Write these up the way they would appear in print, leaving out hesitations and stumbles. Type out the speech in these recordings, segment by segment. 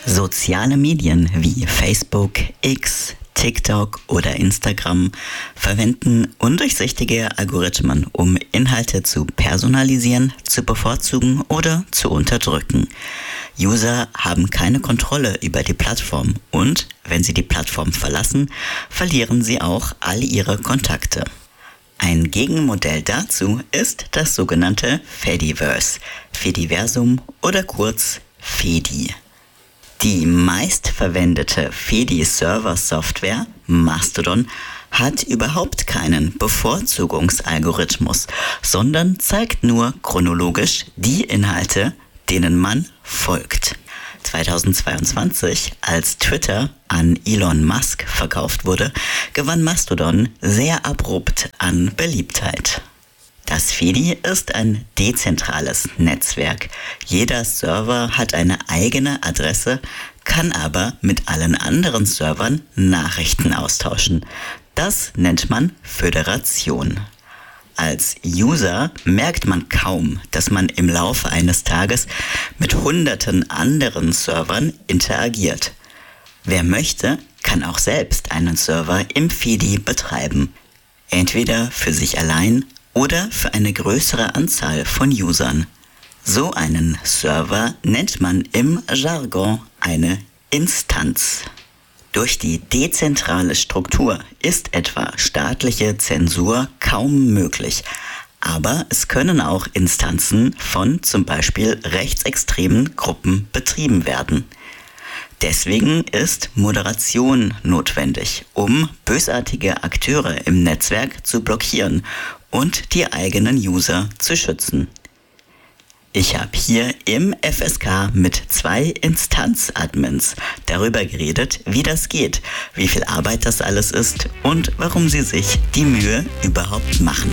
Soziale Medien wie Facebook, X, TikTok oder Instagram verwenden undurchsichtige Algorithmen, um Inhalte zu personalisieren, zu bevorzugen oder zu unterdrücken. User haben keine Kontrolle über die Plattform und, wenn sie die Plattform verlassen, verlieren sie auch all ihre Kontakte. Ein Gegenmodell dazu ist das sogenannte Fediverse, Fediversum oder kurz Fedi. Die meistverwendete Fedi-Server-Software, Mastodon, hat überhaupt keinen Bevorzugungsalgorithmus, sondern zeigt nur chronologisch die Inhalte, denen man folgt. 2022, als Twitter an Elon Musk verkauft wurde, gewann Mastodon sehr abrupt an Beliebtheit. Das Fedi ist ein dezentrales Netzwerk. Jeder Server hat eine eigene Adresse, kann aber mit allen anderen Servern Nachrichten austauschen. Das nennt man Föderation. Als User merkt man kaum, dass man im Laufe eines Tages mit hunderten anderen Servern interagiert. Wer möchte, kann auch selbst einen Server im Fedi betreiben. Entweder für sich allein oder für eine größere Anzahl von Usern. So einen Server nennt man im Jargon eine Instanz. Durch die dezentrale Struktur ist etwa staatliche Zensur kaum möglich. Aber es können auch Instanzen von zum Beispiel rechtsextremen Gruppen betrieben werden. Deswegen ist Moderation notwendig, um bösartige Akteure im Netzwerk zu blockieren und die eigenen User zu schützen. Ich habe hier im FSK mit 2 Instanz-Admins darüber geredet, wie das geht, wie viel Arbeit das alles ist und warum sie sich die Mühe überhaupt machen.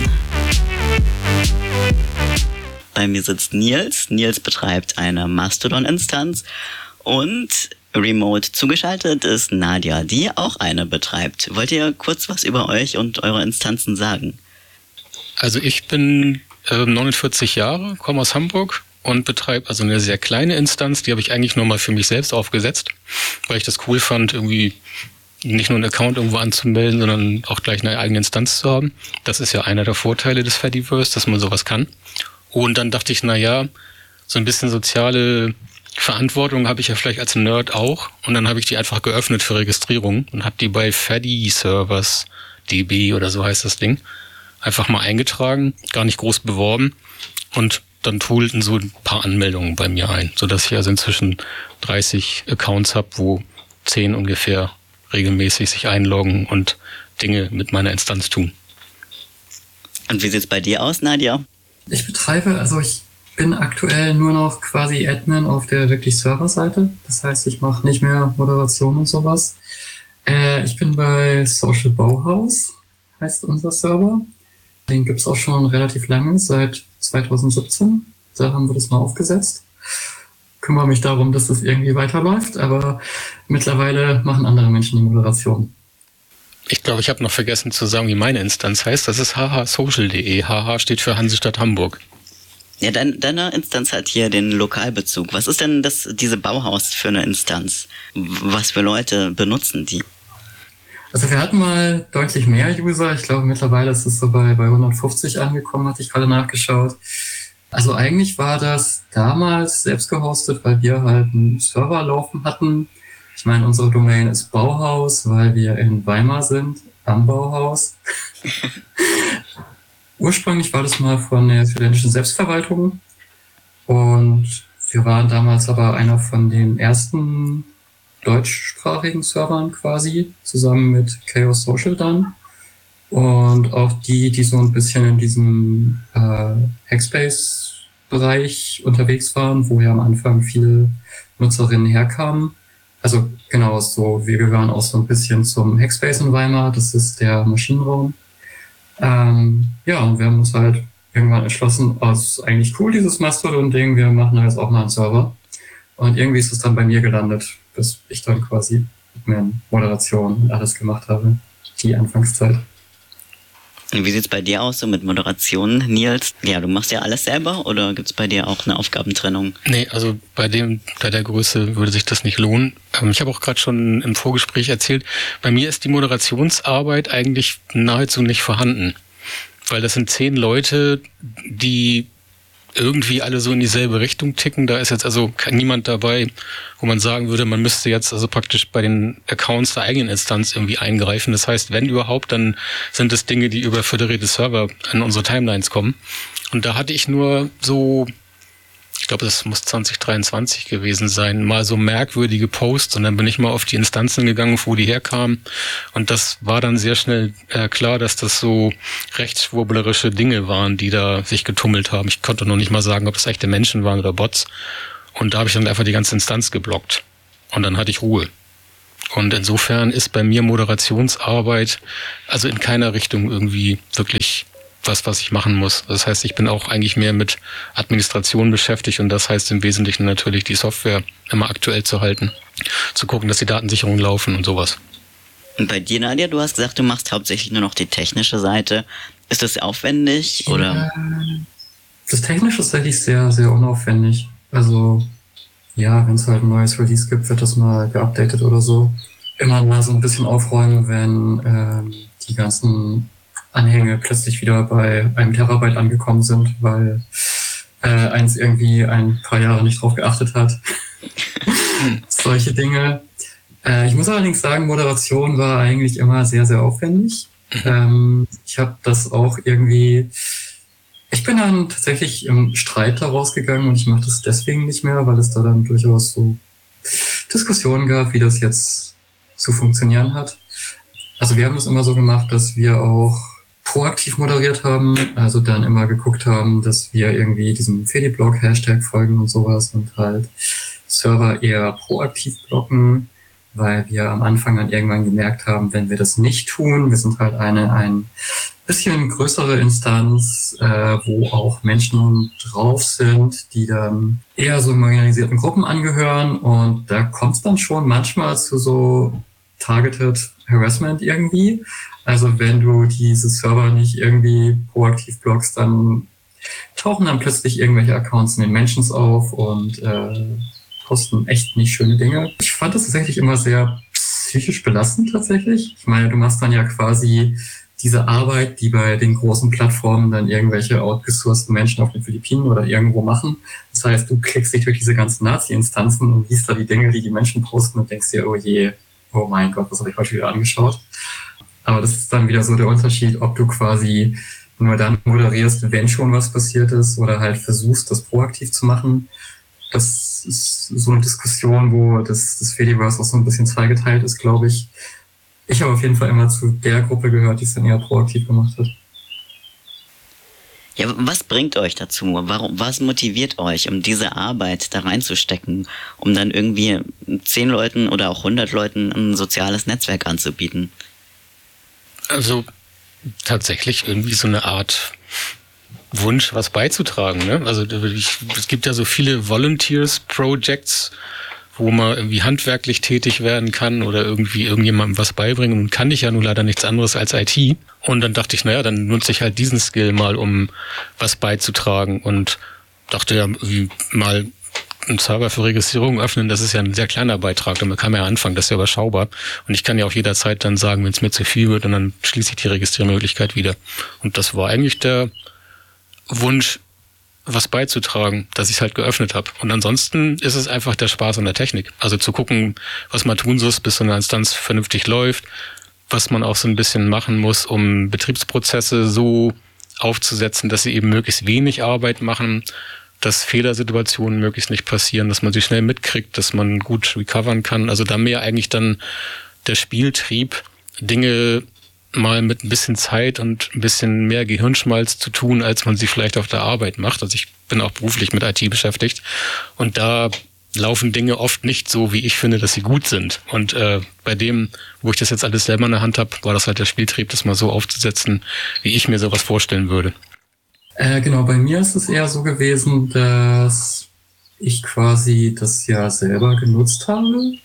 Bei mir sitzt Nils. Nils betreibt eine Mastodon-Instanz und remote zugeschaltet ist Nadja, die auch eine betreibt. Wollt ihr kurz was über euch und eure Instanzen sagen? Also ich bin 49 Jahre, komme aus Hamburg und betreibe also eine sehr kleine Instanz. Die habe ich eigentlich nur mal für mich selbst aufgesetzt, weil ich das cool fand, irgendwie nicht nur einen Account irgendwo anzumelden, sondern auch gleich eine eigene Instanz zu haben. Das ist ja einer der Vorteile des Fediverse, dass man sowas kann. Und dann dachte ich, naja, so ein bisschen soziale Verantwortung habe ich ja vielleicht als Nerd auch. Und dann habe ich die einfach geöffnet für Registrierung und habe die bei Fedi-Servers, DB oder so heißt das Ding, einfach mal eingetragen, gar nicht groß beworben und dann trudelten so ein paar Anmeldungen bei mir ein, sodass ich also inzwischen 30 Accounts habe, wo 10 ungefähr regelmäßig sich einloggen und Dinge mit meiner Instanz tun. Und wie sieht's bei dir aus, Nadja? Ich bin aktuell nur noch quasi Admin auf der wirklich Serverseite. Das heißt, ich mache nicht mehr Moderation und sowas. Ich bin bei Social Bauhaus, heißt unser Server. Den gibt's auch schon relativ lange, seit 2017. Da haben wir das mal aufgesetzt. Kümmere mich darum, dass das irgendwie weiterläuft, aber mittlerweile machen andere Menschen die Moderation. Ich glaube, ich habe noch vergessen zu sagen, wie meine Instanz heißt. Das ist hhsocial.de. HH steht für Hansestadt Hamburg. Ja, deine Instanz hat hier den Lokalbezug. Was ist denn diese Bauhaus für eine Instanz? Was für Leute benutzen die? Also wir hatten mal deutlich mehr User. Ich glaube, mittlerweile ist es so bei 150 angekommen, hatte ich gerade nachgeschaut. Also eigentlich war das damals selbst gehostet, weil wir halt einen Server laufen hatten. Ich meine, unsere Domain ist Bauhaus, weil wir in Weimar sind, am Bauhaus. Ursprünglich war das mal von der studentischen Selbstverwaltung. Und wir waren damals aber einer von den ersten deutschsprachigen Servern quasi, zusammen mit Chaos Social dann. Und auch die so ein bisschen in diesem Hackspace-Bereich unterwegs waren, wo ja am Anfang viele Nutzerinnen herkamen. Also genau so, wir gehören auch so ein bisschen zum Hackspace in Weimar, das ist der Maschinenraum. Und wir haben uns halt irgendwann entschlossen, ist eigentlich cool, dieses Mastodon-Ding, wir machen da jetzt auch mal einen Server. Und irgendwie ist es dann bei mir gelandet, bis ich dann quasi mit Moderation und alles gemacht habe, die Anfangszeit. Und wie sieht's bei dir aus, so mit Moderation, Nils? Ja, du machst ja alles selber oder gibt's bei dir auch eine Aufgabentrennung? Nee, also bei der Größe würde sich das nicht lohnen. Ich habe auch gerade schon im Vorgespräch erzählt, bei mir ist die Moderationsarbeit eigentlich nahezu nicht vorhanden. Weil das sind 10 Leute, die irgendwie alle so in dieselbe Richtung ticken. Da ist jetzt also niemand dabei, wo man sagen würde, man müsste jetzt also praktisch bei den Accounts der eigenen Instanz irgendwie eingreifen. Das heißt, wenn überhaupt, dann sind es Dinge, die über föderierte Server in unsere Timelines kommen. Und da hatte ich nur so, ich glaube, das muss 2023 gewesen sein, mal so merkwürdige Posts und dann bin ich mal auf die Instanzen gegangen, wo die herkamen und das war dann sehr schnell klar, dass das so rechtsschwurblerische Dinge waren, die da sich getummelt haben. Ich konnte noch nicht mal sagen, ob das echte Menschen waren oder Bots und da habe ich dann einfach die ganze Instanz geblockt und dann hatte ich Ruhe. Und insofern ist bei mir Moderationsarbeit also in keiner Richtung irgendwie wirklich was ich machen muss. Das heißt, ich bin auch eigentlich mehr mit Administration beschäftigt und das heißt im Wesentlichen natürlich die Software immer aktuell zu halten, zu gucken, dass die Datensicherungen laufen und sowas. Und bei dir, Nadia, du hast gesagt, du machst hauptsächlich nur noch die technische Seite. Ist das aufwendig oder? Das Technische ist eigentlich sehr, sehr unaufwendig. Also ja, wenn es halt ein neues Release gibt, wird das mal geupdatet oder so. Immer mal so ein bisschen aufräumen, wenn die ganzen Anhänge plötzlich wieder bei einem Terabyte angekommen sind, weil eins irgendwie ein paar Jahre nicht drauf geachtet hat. Solche Dinge. Ich muss allerdings sagen, Moderation war eigentlich immer sehr, sehr aufwendig. Ich habe das auch irgendwie... Ich bin dann tatsächlich im Streit daraus gegangen und ich mache das deswegen nicht mehr, weil es da dann durchaus so Diskussionen gab, wie das jetzt zu funktionieren hat. Also wir haben das immer so gemacht, dass wir auch proaktiv moderiert haben, also dann immer geguckt haben, dass wir irgendwie diesem Fediblog Hashtag folgen und sowas und halt Server eher proaktiv blocken, weil wir am Anfang dann irgendwann gemerkt haben, wenn wir das nicht tun, wir sind halt ein bisschen größere Instanz, wo auch Menschen drauf sind, die dann eher so marginalisierten Gruppen angehören und da kommt es dann schon manchmal zu so Targeted Harassment irgendwie. Also wenn du diese Server nicht irgendwie proaktiv blockst, dann tauchen dann plötzlich irgendwelche Accounts in den Mentions auf und posten echt nicht schöne Dinge. Ich fand das tatsächlich immer sehr psychisch belastend tatsächlich. Ich meine, du machst dann ja quasi diese Arbeit, die bei den großen Plattformen dann irgendwelche outgesourcten Menschen auf den Philippinen oder irgendwo machen. Das heißt, du klickst dich durch diese ganzen Nazi-Instanzen und liest da die Dinge, die die Menschen posten und denkst dir, oh je, oh mein Gott, was habe ich heute wieder angeschaut? Aber das ist dann wieder so der Unterschied, ob du quasi nur dann moderierst, wenn schon was passiert ist oder halt versuchst, das proaktiv zu machen. Das ist so eine Diskussion, wo das Fediverse auch so ein bisschen zweigeteilt ist, glaube ich. Ich habe auf jeden Fall immer zu der Gruppe gehört, die es dann eher proaktiv gemacht hat. Ja, was bringt euch dazu? Was motiviert euch, um diese Arbeit da reinzustecken, um dann irgendwie 10 Leuten oder auch 100 Leuten ein soziales Netzwerk anzubieten? Also tatsächlich irgendwie so eine Art Wunsch, was beizutragen. Ne? Also es gibt ja so viele Volunteers-Projects, wo man irgendwie handwerklich tätig werden kann oder irgendwie irgendjemandem was beibringen. Und kann ich ja nun leider nichts anderes als IT. Und dann dachte ich, naja, dann nutze ich halt diesen Skill mal, um was beizutragen. Und dachte ja, irgendwie mal einen Server für Registrierung öffnen, das ist ja ein sehr kleiner Beitrag. Damit kann man ja anfangen, das ist ja überschaubar. Und ich kann ja auch jederzeit dann sagen, wenn es mir zu viel wird, und dann schließe ich die Registriermöglichkeit wieder. Und das war eigentlich der Wunsch, was beizutragen, dass ich es halt geöffnet habe. Und ansonsten ist es einfach der Spaß an der Technik. Also zu gucken, was man tun muss, bis so eine Instanz vernünftig läuft, was man auch so ein bisschen machen muss, um Betriebsprozesse so aufzusetzen, dass sie eben möglichst wenig Arbeit machen, dass Fehlersituationen möglichst nicht passieren, dass man sie schnell mitkriegt, dass man gut recovern kann. Also da mehr eigentlich dann der Spieltrieb, Dinge mal mit ein bisschen Zeit und ein bisschen mehr Gehirnschmalz zu tun, als man sie vielleicht auf der Arbeit macht. Also ich bin auch beruflich mit IT beschäftigt und da laufen Dinge oft nicht so, wie ich finde, dass sie gut sind. Und bei dem, wo ich das jetzt alles selber in der Hand habe, war das halt der Spieltrieb, das mal so aufzusetzen, wie ich mir sowas vorstellen würde. Genau, bei mir ist es eher so gewesen, dass ich quasi das ja selber genutzt habe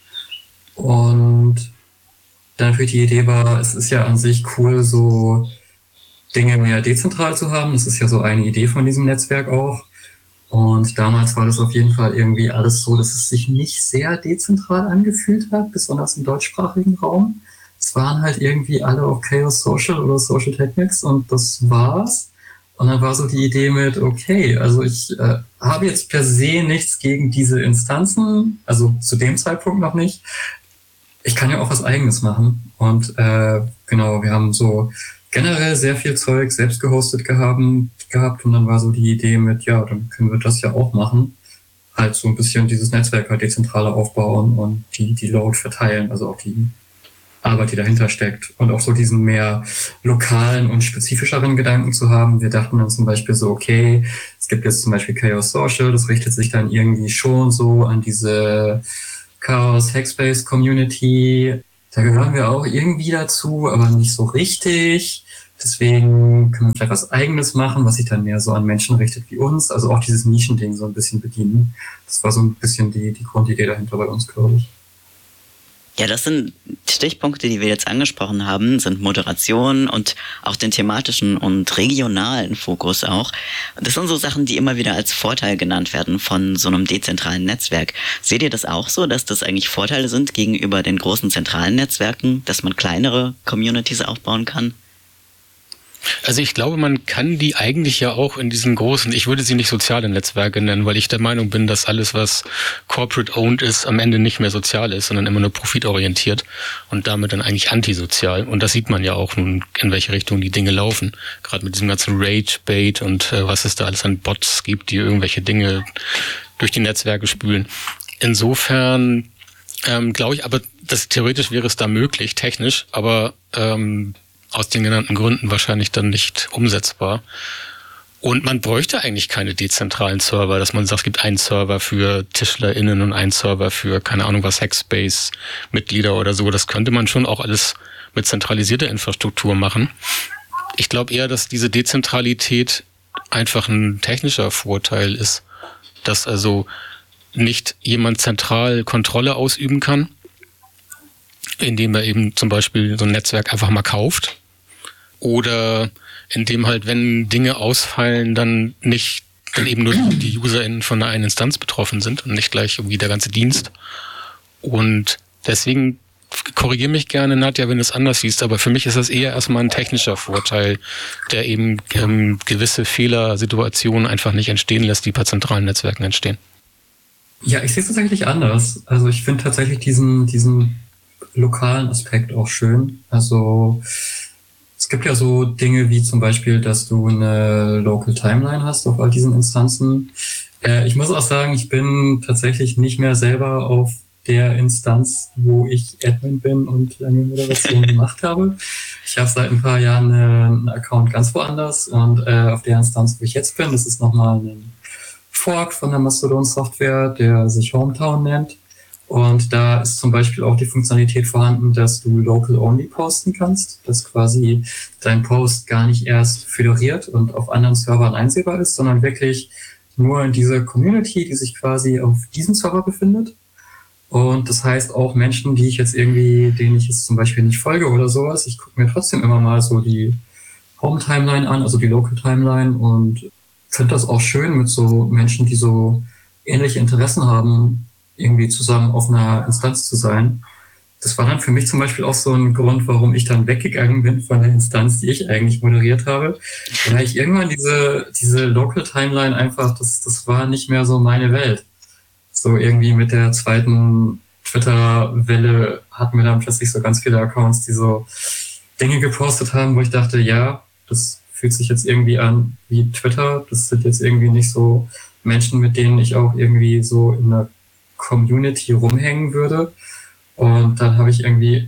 und dann natürlich die Idee war, es ist ja an sich cool, so Dinge mehr dezentral zu haben. Das ist ja so eine Idee von diesem Netzwerk auch. Und damals war das auf jeden Fall irgendwie alles so, dass es sich nicht sehr dezentral angefühlt hat, besonders im deutschsprachigen Raum. Es waren halt irgendwie alle auf Chaos Social oder Social Technics und das war's. Und dann war so die Idee mit, okay, also ich habe jetzt per se nichts gegen diese Instanzen, also zu dem Zeitpunkt noch nicht. Ich kann ja auch was Eigenes machen. Und genau, wir haben so generell sehr viel Zeug selbst gehostet gehabt und dann war so die Idee mit, ja, dann können wir das ja auch machen. Halt so ein bisschen dieses Netzwerk halt dezentraler aufbauen und die Load verteilen, also auch die Arbeit, die dahinter steckt und auch so diesen mehr lokalen und spezifischeren Gedanken zu haben. Wir dachten dann zum Beispiel so, okay, es gibt jetzt zum Beispiel Chaos Social, das richtet sich dann irgendwie schon so an diese Chaos Hackspace Community. Da gehören wir auch irgendwie dazu, aber nicht so richtig. Deswegen können wir vielleicht was Eigenes machen, was sich dann mehr so an Menschen richtet wie uns. Also auch dieses Nischending so ein bisschen bedienen. Das war so ein bisschen die Grundidee dahinter bei uns, glaube ich. Ja, das sind Stichpunkte, die wir jetzt angesprochen haben, sind Moderation und auch den thematischen und regionalen Fokus auch. Das sind so Sachen, die immer wieder als Vorteil genannt werden von so einem dezentralen Netzwerk. Seht ihr das auch so, dass das eigentlich Vorteile sind gegenüber den großen zentralen Netzwerken, dass man kleinere Communities aufbauen kann? Also ich glaube, man kann die eigentlich ja auch in diesen großen, ich würde sie nicht soziale Netzwerke nennen, weil ich der Meinung bin, dass alles, was corporate-owned ist, am Ende nicht mehr sozial ist, sondern immer nur profitorientiert und damit dann eigentlich antisozial. Und das sieht man ja auch nun, in welche Richtung die Dinge laufen. Gerade mit diesem ganzen Rage-Bait und was es da alles an Bots gibt, die irgendwelche Dinge durch die Netzwerke spülen. Insofern glaube ich, aber theoretisch wäre es da möglich, technisch, aber aus den genannten Gründen wahrscheinlich dann nicht umsetzbar. Und man bräuchte eigentlich keine dezentralen Server, dass man sagt, es gibt einen Server für TischlerInnen und einen Server für, keine Ahnung was, Hackspace-Mitglieder oder so. Das könnte man schon auch alles mit zentralisierter Infrastruktur machen. Ich glaube eher, dass diese Dezentralität einfach ein technischer Vorteil ist, dass also nicht jemand zentral Kontrolle ausüben kann, indem er eben zum Beispiel so ein Netzwerk einfach mal kauft oder indem halt, wenn Dinge ausfallen, dann eben nur die UserInnen von einer Instanz betroffen sind und nicht gleich irgendwie der ganze Dienst. Und deswegen korrigiere mich gerne, Nadja, wenn du es anders siehst, aber für mich ist das eher erstmal ein technischer Vorteil, der eben gewisse Fehlersituationen einfach nicht entstehen lässt, die bei zentralen Netzwerken entstehen. Ja, ich sehe es tatsächlich anders. Also ich finde tatsächlich diesen lokalen Aspekt auch schön. Also es gibt ja so Dinge wie zum Beispiel, dass du eine Local Timeline hast auf all diesen Instanzen. Ich muss auch sagen, ich bin tatsächlich nicht mehr selber auf der Instanz, wo ich Admin bin und lange Moderation gemacht habe. Ich habe seit ein paar Jahren einen Account ganz woanders und auf der Instanz, wo ich jetzt bin, das ist nochmal ein Fork von der Mastodon-Software, der sich Hometown nennt. Und da ist zum Beispiel auch die Funktionalität vorhanden, dass du local-only posten kannst, dass quasi dein Post gar nicht erst föderiert und auf anderen Servern einsehbar ist, sondern wirklich nur in dieser Community, die sich quasi auf diesem Server befindet. Und das heißt auch Menschen, denen ich jetzt zum Beispiel nicht folge oder sowas, ich gucke mir trotzdem immer mal so die Home-Timeline an, also die Local-Timeline und finde das auch schön mit so Menschen, die so ähnliche Interessen haben, irgendwie zusammen auf einer Instanz zu sein. Das war dann für mich zum Beispiel auch so ein Grund, warum ich dann weggegangen bin von der Instanz, die ich eigentlich moderiert habe. Weil ich irgendwann diese Local Timeline einfach, das war nicht mehr so meine Welt. So irgendwie mit der zweiten Twitter-Welle hatten wir dann plötzlich so ganz viele Accounts, die so Dinge gepostet haben, wo ich dachte, ja, das fühlt sich jetzt irgendwie an wie Twitter. Das sind jetzt irgendwie nicht so Menschen, mit denen ich auch irgendwie so in einer Community rumhängen würde. Und dann habe ich irgendwie,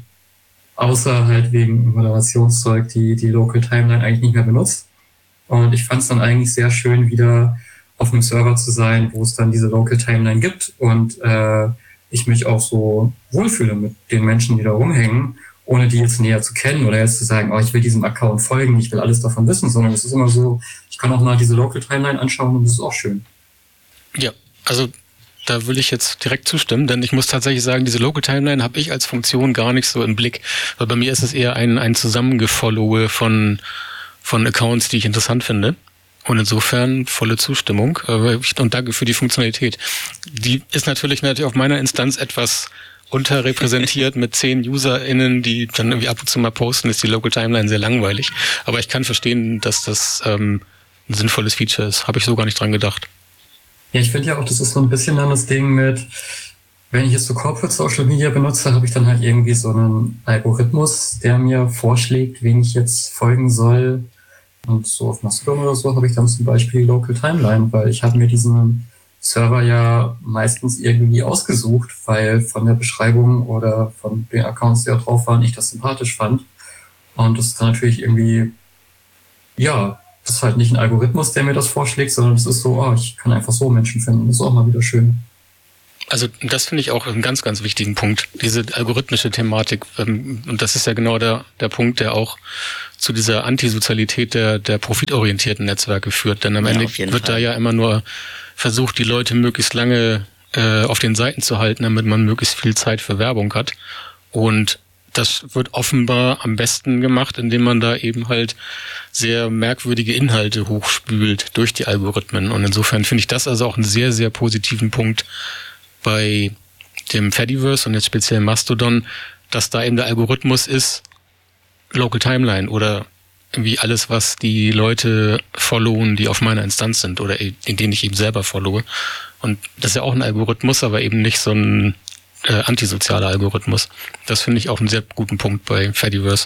außer halt wegen Moderationszeug, die Local Timeline eigentlich nicht mehr benutzt. Und ich fand es dann eigentlich sehr schön, wieder auf einem Server zu sein, wo es dann diese Local Timeline gibt und ich mich auch so wohlfühle mit den Menschen, die da rumhängen, ohne die jetzt näher zu kennen oder jetzt zu sagen, oh, ich will diesem Account folgen, ich will alles davon wissen, sondern es ist immer so, ich kann auch mal diese Local Timeline anschauen und das ist auch schön. Ja, also da will ich jetzt direkt zustimmen, denn ich muss tatsächlich sagen, diese Local Timeline habe ich als Funktion gar nicht so im Blick, weil bei mir ist es eher ein Zusammengefollowe von von Accounts, die ich interessant finde. Und insofern volle Zustimmung und danke für die Funktionalität. Die ist natürlich auf meiner Instanz etwas unterrepräsentiert mit 10 UserInnen, die dann irgendwie ab und zu mal posten, ist die Local Timeline sehr langweilig. Aber ich kann verstehen, dass das ein sinnvolles Feature ist. Habe ich so gar nicht dran gedacht. Ja, ich finde ja auch, das ist so ein bisschen dann das Ding mit, wenn ich jetzt so Corporate Social Media benutze, habe ich dann halt irgendwie so einen Algorithmus, der mir vorschlägt, wen ich jetzt folgen soll. Und so auf Mastodon oder so habe ich dann zum Beispiel die Local Timeline, weil ich habe mir diesen Server ja meistens irgendwie ausgesucht, weil von der Beschreibung oder von den Accounts, die da drauf waren, ich das sympathisch fand. Und das ist dann natürlich irgendwie, ja, das ist halt nicht ein Algorithmus, der mir das vorschlägt, sondern es ist so, ich kann einfach so Menschen finden. Das ist auch mal wieder schön. Also das finde ich auch einen ganz, ganz wichtigen Punkt, diese algorithmische Thematik. Und das ist ja genau der Punkt, der auch zu dieser Antisozialität der profitorientierten Netzwerke führt. Denn am Ende wird da ja immer nur versucht, die Leute möglichst lange auf den Seiten zu halten, damit man möglichst viel Zeit für Werbung hat. Und das wird offenbar am besten gemacht, indem man da eben halt sehr merkwürdige Inhalte hochspült durch die Algorithmen. Und insofern finde ich das also auch einen sehr, sehr positiven Punkt bei dem Fediverse und jetzt speziell Mastodon, dass da eben der Algorithmus ist, Local Timeline oder irgendwie alles, was die Leute followen, die auf meiner Instanz sind oder in denen ich eben selber followe. Und das ist ja auch ein Algorithmus, aber eben nicht so ein antisozialer Algorithmus. Das finde ich auch einen sehr guten Punkt bei Fediverse.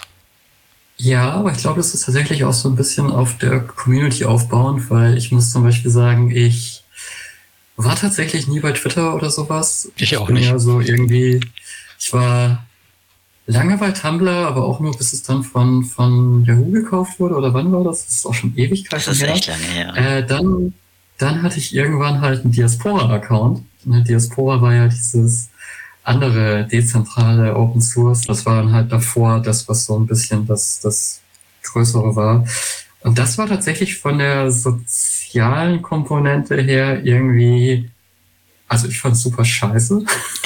Ja, aber ich glaube, das ist tatsächlich auch so ein bisschen auf der Community aufbauend, weil ich muss zum Beispiel sagen, ich war tatsächlich nie bei Twitter oder sowas. Ich auch nicht. Ja, so irgendwie, ich war lange bei Tumblr, aber auch nur, bis es dann von Yahoo gekauft wurde, oder wann war das? Das ist auch schon Ewigkeiten her. Das ist echt lange her. Dann hatte ich irgendwann halt einen Diaspora-Account. Diaspora war ja dieses andere dezentrale Open Source. Das war dann halt davor das, was so ein bisschen das Größere war. Und das war tatsächlich von der sozialen Komponente her irgendwie, also ich fand es super scheiße.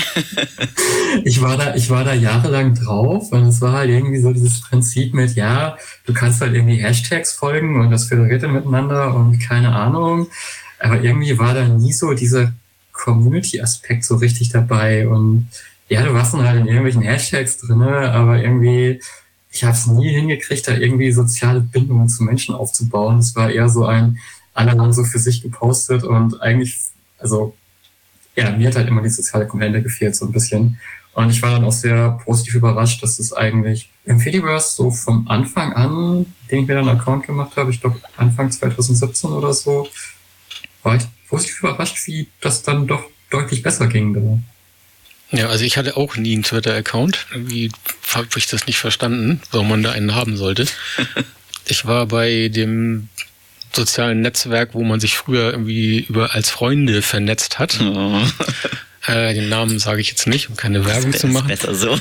Ich war da jahrelang drauf und es war halt irgendwie so dieses Prinzip mit, ja, du kannst halt irgendwie Hashtags folgen und das föderiert dann miteinander und keine Ahnung. Aber irgendwie war da nie so dieser Community-Aspekt so richtig dabei und ja, du warst dann halt in irgendwelchen Hashtags drinne, aber irgendwie ich habe es nie hingekriegt, da irgendwie soziale Bindungen zu Menschen aufzubauen. Es war eher so alle haben so für sich gepostet und eigentlich, also, ja, mir hat halt immer die soziale Komponente gefehlt, so ein bisschen. Und ich war dann auch sehr positiv überrascht, dass es eigentlich im Fediverse so vom Anfang an, den ich mir dann einen Account gemacht habe, ich glaube Anfang 2017 oder so, war ich positiv überrascht, wie das dann doch deutlich besser ging da. Ja, also ich hatte auch nie einen Twitter-Account. Irgendwie habe ich das nicht verstanden, warum man da einen haben sollte. Ich war bei dem sozialen Netzwerk, wo man sich früher irgendwie als Freunde vernetzt hat. Oh. Den Namen sage ich jetzt nicht, um keine Werbung zu machen. Besser so.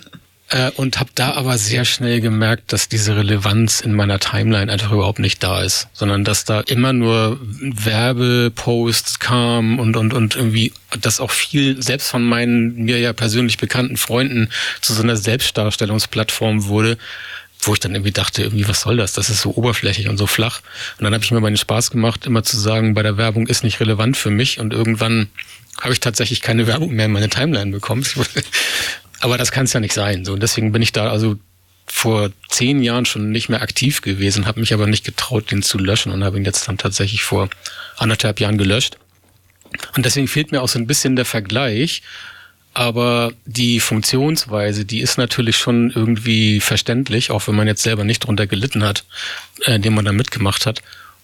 Und habe da aber sehr schnell gemerkt, dass diese Relevanz in meiner Timeline einfach überhaupt nicht da ist, sondern dass da immer nur Werbeposts kamen und irgendwie, dass auch viel, selbst von meinen mir ja persönlich bekannten Freunden, zu so einer Selbstdarstellungsplattform wurde, wo ich dann irgendwie dachte, irgendwie, was soll das? Das ist so oberflächlich und so flach. Und dann habe ich mir meinen Spaß gemacht, immer zu sagen, bei der Werbung ist nicht relevant für mich und irgendwann habe ich tatsächlich keine Werbung mehr in meine Timeline bekommen. Aber das kann es ja nicht sein. So, und deswegen bin ich da also vor 10 Jahren schon nicht mehr aktiv gewesen, habe mich aber nicht getraut, den zu löschen und habe ihn jetzt dann tatsächlich vor 1,5 Jahren gelöscht. Und deswegen fehlt mir auch so ein bisschen der Vergleich. Aber die Funktionsweise, die ist natürlich schon irgendwie verständlich, auch wenn man jetzt selber nicht drunter gelitten hat, indem man da mitgemacht hat.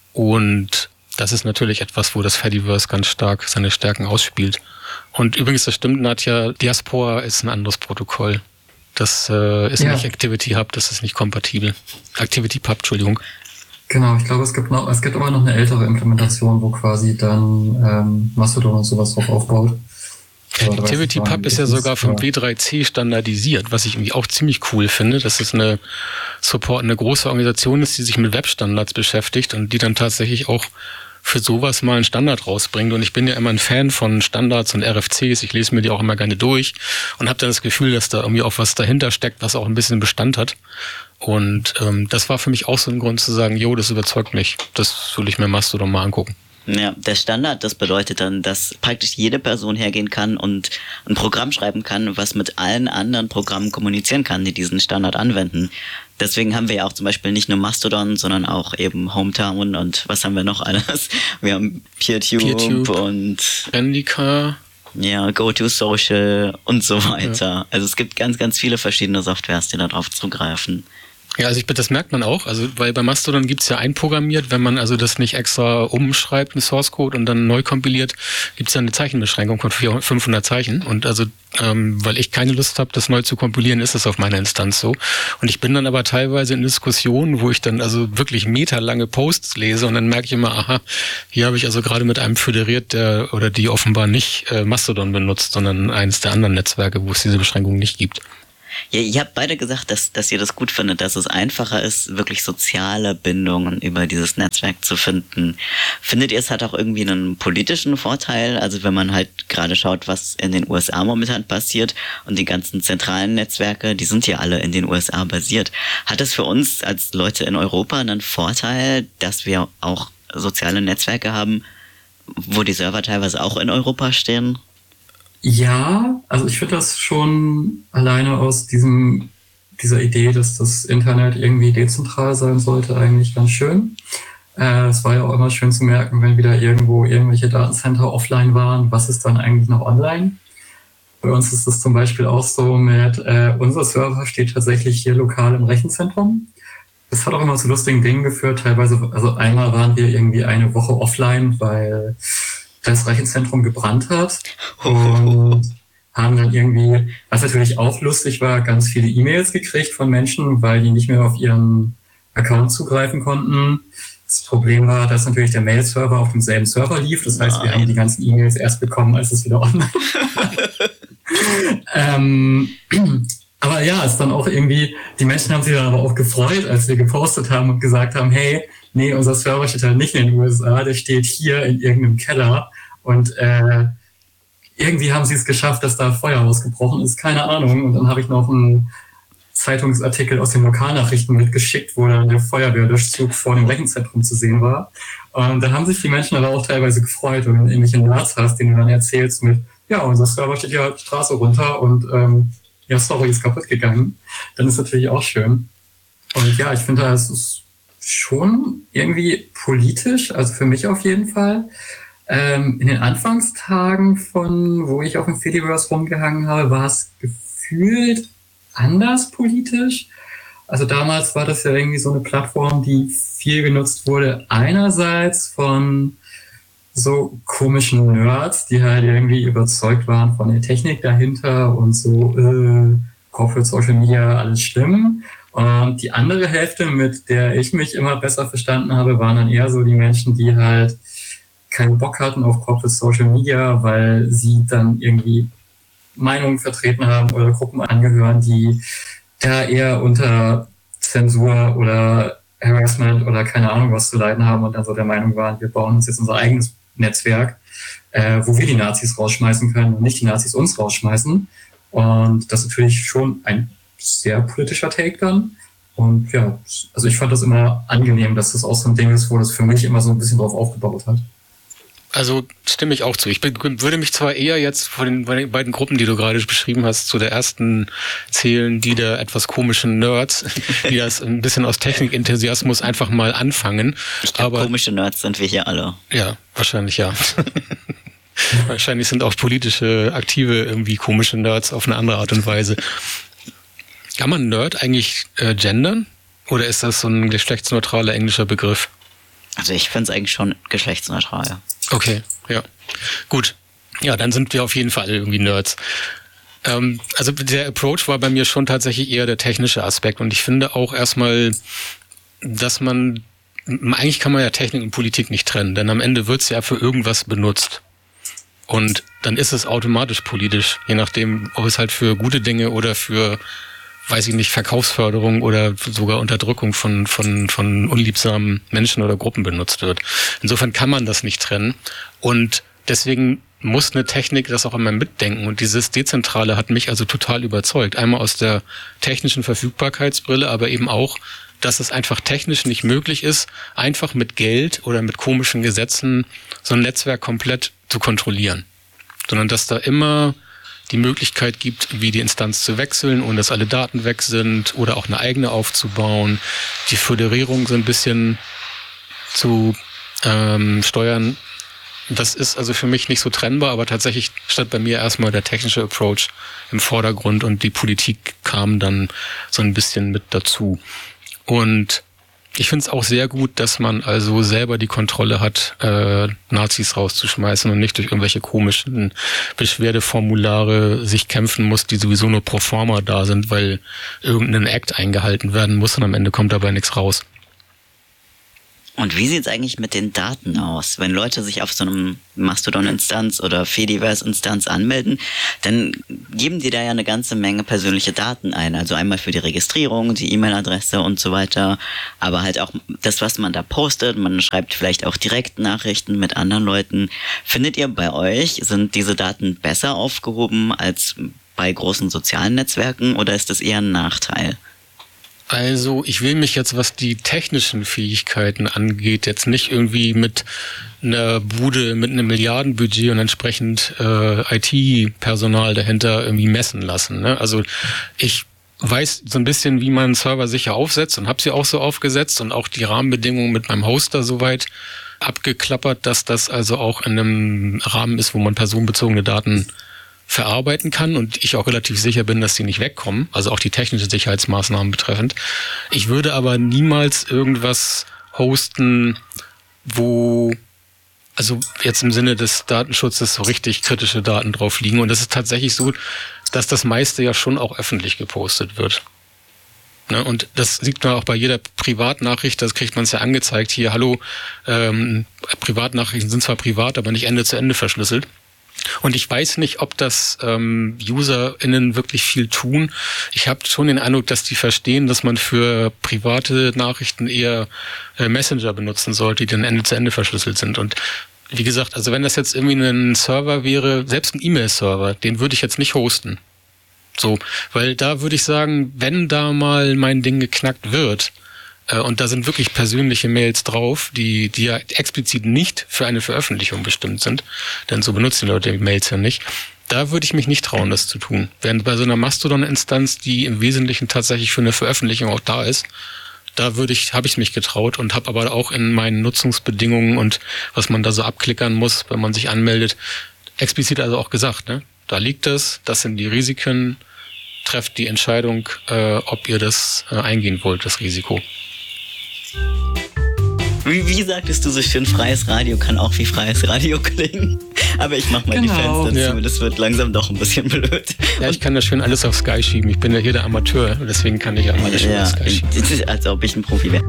Und das ist natürlich etwas, wo das Fediverse ganz stark seine Stärken ausspielt. Und übrigens, das stimmt, Nadja, Diaspora ist ein anderes Protokoll. Das ist nicht Activity Hub, das ist nicht kompatibel. Activity Pub, Entschuldigung. Genau, ich glaube, es gibt aber noch eine ältere Implementation, wo quasi dann Mastodon und sowas drauf aufbaut. Activity Pub ist ja sogar vom W3C standardisiert, was ich irgendwie auch ziemlich cool finde. Das ist eine große Organisation ist, die sich mit Webstandards beschäftigt und die dann tatsächlich auch für sowas mal einen Standard rausbringt. Und ich bin ja immer ein Fan von Standards und RFCs. Ich lese mir die auch immer gerne durch und habe dann das Gefühl, dass da irgendwie auch was dahinter steckt, was auch ein bisschen Bestand hat. Und das war für mich auch so ein Grund zu sagen, jo, das überzeugt mich. Das will ich mir Mastodon mal angucken. Ja, der Standard, das bedeutet dann, dass praktisch jede Person hergehen kann und ein Programm schreiben kann, was mit allen anderen Programmen kommunizieren kann, die diesen Standard anwenden. Deswegen haben wir ja auch zum Beispiel nicht nur Mastodon, sondern auch eben Hometown und was haben wir noch alles? Wir haben PeerTube und Endika. Ja, GoToSocial und so weiter. Ja. Also es gibt ganz, ganz viele verschiedene Softwares, die darauf zugreifen. Ja, also das merkt man auch, also weil bei Mastodon gibt's ja einprogrammiert, wenn man also das nicht extra umschreibt, einen Source Code und dann neu kompiliert, gibt's ja eine Zeichenbeschränkung von 500 Zeichen und also weil ich keine Lust habe, das neu zu kompilieren, ist das auf meiner Instanz so und ich bin dann aber teilweise in Diskussionen, wo ich dann also wirklich meterlange Posts lese und dann merke ich immer, aha, hier habe ich also gerade mit einem föderiert, der oder die offenbar nicht Mastodon benutzt, sondern eines der anderen Netzwerke, wo es diese Beschränkung nicht gibt. Ja, ihr habt beide gesagt, dass ihr das gut findet, dass es einfacher ist, wirklich soziale Bindungen über dieses Netzwerk zu finden. Findet ihr, es hat auch irgendwie einen politischen Vorteil? Also wenn man halt gerade schaut, was in den USA momentan passiert und die ganzen zentralen Netzwerke, die sind ja alle in den USA basiert. Hat es für uns als Leute in Europa einen Vorteil, dass wir auch soziale Netzwerke haben, wo die Server teilweise auch in Europa stehen? Ja, also ich finde das schon alleine aus dieser Idee, dass das Internet irgendwie dezentral sein sollte, eigentlich ganz schön. Es war ja auch immer schön zu merken, wenn wieder irgendwo irgendwelche Datencenter offline waren, was ist dann eigentlich noch online? Bei uns ist es zum Beispiel auch so mit, unser Server steht tatsächlich hier lokal im Rechenzentrum. Das hat auch immer zu lustigen Dingen geführt, teilweise, also einmal waren wir irgendwie eine Woche offline, weil das Rechenzentrum gebrannt hat und haben dann irgendwie, was natürlich auch lustig war, ganz viele E-Mails gekriegt von Menschen, weil die nicht mehr auf ihren Account zugreifen konnten. Das Problem war, dass natürlich der Mail-Server auf demselben Server lief. Das heißt, wir haben die ganzen E-Mails erst bekommen, als es wieder online war. Aber ja, ist dann auch irgendwie, die Menschen haben sich dann aber auch gefreut, als wir gepostet haben und gesagt haben, hey, nee, unser Server steht halt nicht in den USA, der steht hier in irgendeinem Keller. Und irgendwie haben sie es geschafft, dass da Feuer ausgebrochen ist, keine Ahnung. Und dann habe ich noch einen Zeitungsartikel aus den Lokalnachrichten mitgeschickt, wo dann der Feuerwehrlöschzug vor dem Rechenzentrum zu sehen war. Und da haben sich die Menschen aber auch teilweise gefreut, wenn du irgendwelche Nerds hast, denen du dann erzählst mit, ja, unser Server steht ja die Straße runter und ja, sorry, ist kaputt gegangen. Dann ist natürlich auch schön. Und ja, ich finde, es ist schon irgendwie politisch, also für mich auf jeden Fall. In den Anfangstagen von, wo ich auf dem Fediverse rumgehangen habe, war es gefühlt anders politisch. Also damals war das ja irgendwie so eine Plattform, die viel genutzt wurde. Einerseits von so komischen Nerds, die halt irgendwie überzeugt waren von der Technik dahinter und so, Corporate Social Media, alles schlimm. Und die andere Hälfte, mit der ich mich immer besser verstanden habe, waren dann eher so die Menschen, die halt keinen Bock hatten auf Corporate Social Media, weil sie dann irgendwie Meinungen vertreten haben oder Gruppen angehören, die da eher unter Zensur oder Harassment oder keine Ahnung was zu leiden haben und dann so der Meinung waren, wir bauen uns jetzt unser eigenes Netzwerk, wo wir die Nazis rausschmeißen können und nicht die Nazis uns rausschmeißen. Und das ist natürlich schon ein sehr politischer Take dann. Und ja, also ich fand das immer angenehm, dass das auch so ein Ding ist, wo das für mich immer so ein bisschen drauf aufgebaut hat. Also stimme ich auch zu. Ich würde mich zwar eher jetzt von den beiden Gruppen, die du gerade beschrieben hast, zu der ersten zählen, die der etwas komischen Nerds, die das ein bisschen aus Technikenthusiasmus einfach mal anfangen. Ich glaube, komische Nerds sind wir hier alle. Ja, wahrscheinlich ja. Wahrscheinlich sind auch politische, aktive, irgendwie komische Nerds auf eine andere Art und Weise. Kann man Nerd eigentlich gendern? Oder ist das so ein geschlechtsneutraler englischer Begriff? Also ich finde es eigentlich schon geschlechtsneutral, ja. Okay, ja. Gut. Ja, dann sind wir auf jeden Fall irgendwie Nerds. Also der Approach war bei mir schon tatsächlich eher der technische Aspekt. Und ich finde auch erstmal, dass eigentlich kann man ja Technik und Politik nicht trennen, denn am Ende wird es ja für irgendwas benutzt. Und dann ist es automatisch politisch, je nachdem, ob es halt für gute Dinge oder für weiß ich nicht, Verkaufsförderung oder sogar Unterdrückung von unliebsamen Menschen oder Gruppen benutzt wird. Insofern kann man das nicht trennen. Und deswegen muss eine Technik das auch immer mitdenken. Und dieses Dezentrale hat mich also total überzeugt. Einmal aus der technischen Verfügbarkeitsbrille, aber eben auch, dass es einfach technisch nicht möglich ist, einfach mit Geld oder mit komischen Gesetzen so ein Netzwerk komplett zu kontrollieren. Sondern dass da immer die Möglichkeit gibt, wie die Instanz zu wechseln, ohne dass alle Daten weg sind oder auch eine eigene aufzubauen, die Föderierung so ein bisschen zu steuern. Das ist also für mich nicht so trennbar, aber tatsächlich stand bei mir erstmal der technische Approach im Vordergrund und die Politik kam dann so ein bisschen mit dazu. Und ich finde es auch sehr gut, dass man also selber die Kontrolle hat, Nazis rauszuschmeißen und nicht durch irgendwelche komischen Beschwerdeformulare sich kämpfen muss, die sowieso nur pro forma da sind, weil irgendein Act eingehalten werden muss und am Ende kommt dabei nichts raus. Und wie sieht's eigentlich mit den Daten aus? Wenn Leute sich auf so einem Mastodon-Instanz oder Fediverse-Instanz anmelden, dann geben die da ja eine ganze Menge persönliche Daten ein. Also einmal für die Registrierung, die E-Mail-Adresse und so weiter, aber halt auch das, was man da postet. Man schreibt vielleicht auch Direktnachrichten mit anderen Leuten. Findet ihr bei euch, sind diese Daten besser aufgehoben als bei großen sozialen Netzwerken oder ist das eher ein Nachteil? Also ich will mich jetzt, was die technischen Fähigkeiten angeht, jetzt nicht irgendwie mit einer Bude mit einem Milliardenbudget und entsprechend IT-Personal dahinter irgendwie messen lassen. Ne? Also ich weiß so ein bisschen, wie man einen Server sicher aufsetzt und habe sie auch so aufgesetzt und auch die Rahmenbedingungen mit meinem Hoster soweit abgeklappert, dass das also auch in einem Rahmen ist, wo man personenbezogene Daten verarbeiten kann und ich auch relativ sicher bin, dass die nicht wegkommen, also auch die technischen Sicherheitsmaßnahmen betreffend. Ich würde aber niemals irgendwas hosten, wo, also jetzt im Sinne des Datenschutzes so richtig kritische Daten drauf liegen und es ist tatsächlich so, dass das meiste ja schon auch öffentlich gepostet wird. Ne, und das sieht man auch bei jeder Privatnachricht, das kriegt man es ja angezeigt, hier, hallo, Privatnachrichten sind zwar privat, aber nicht Ende zu Ende verschlüsselt. Und ich weiß nicht, ob das UserInnen wirklich viel tun. Ich habe schon den Eindruck, dass die verstehen, dass man für private Nachrichten eher Messenger benutzen sollte, die dann Ende zu Ende verschlüsselt sind. Und wie gesagt, also wenn das jetzt irgendwie ein Server wäre, selbst ein E-Mail-Server, den würde ich jetzt nicht hosten. So, weil da würde ich sagen, wenn da mal mein Ding geknackt wird, und da sind wirklich persönliche Mails drauf, die ja explizit nicht für eine Veröffentlichung bestimmt sind, denn so benutzen die Leute die Mails ja nicht. Da würde ich mich nicht trauen, das zu tun. Während bei so einer Mastodon-Instanz, die im Wesentlichen tatsächlich für eine Veröffentlichung auch da ist, da habe ich mich getraut und habe aber auch in meinen Nutzungsbedingungen und was man da so abklickern muss, wenn man sich anmeldet, explizit also auch gesagt, ne? Da liegt es, das sind die Risiken, trefft die Entscheidung, ob ihr das eingehen wollt, das Risiko. Wie sagtest du so schön, freies Radio kann auch wie freies Radio klingen. Aber ich mach mal die Fenster zu, ja. Das wird langsam doch ein bisschen blöd. Ja, ich kann das schön alles auf Sky schieben. Ich bin ja hier der Amateur, deswegen kann ich ja mal das schön auf Sky schieben. Als ob ich ein Profi wäre.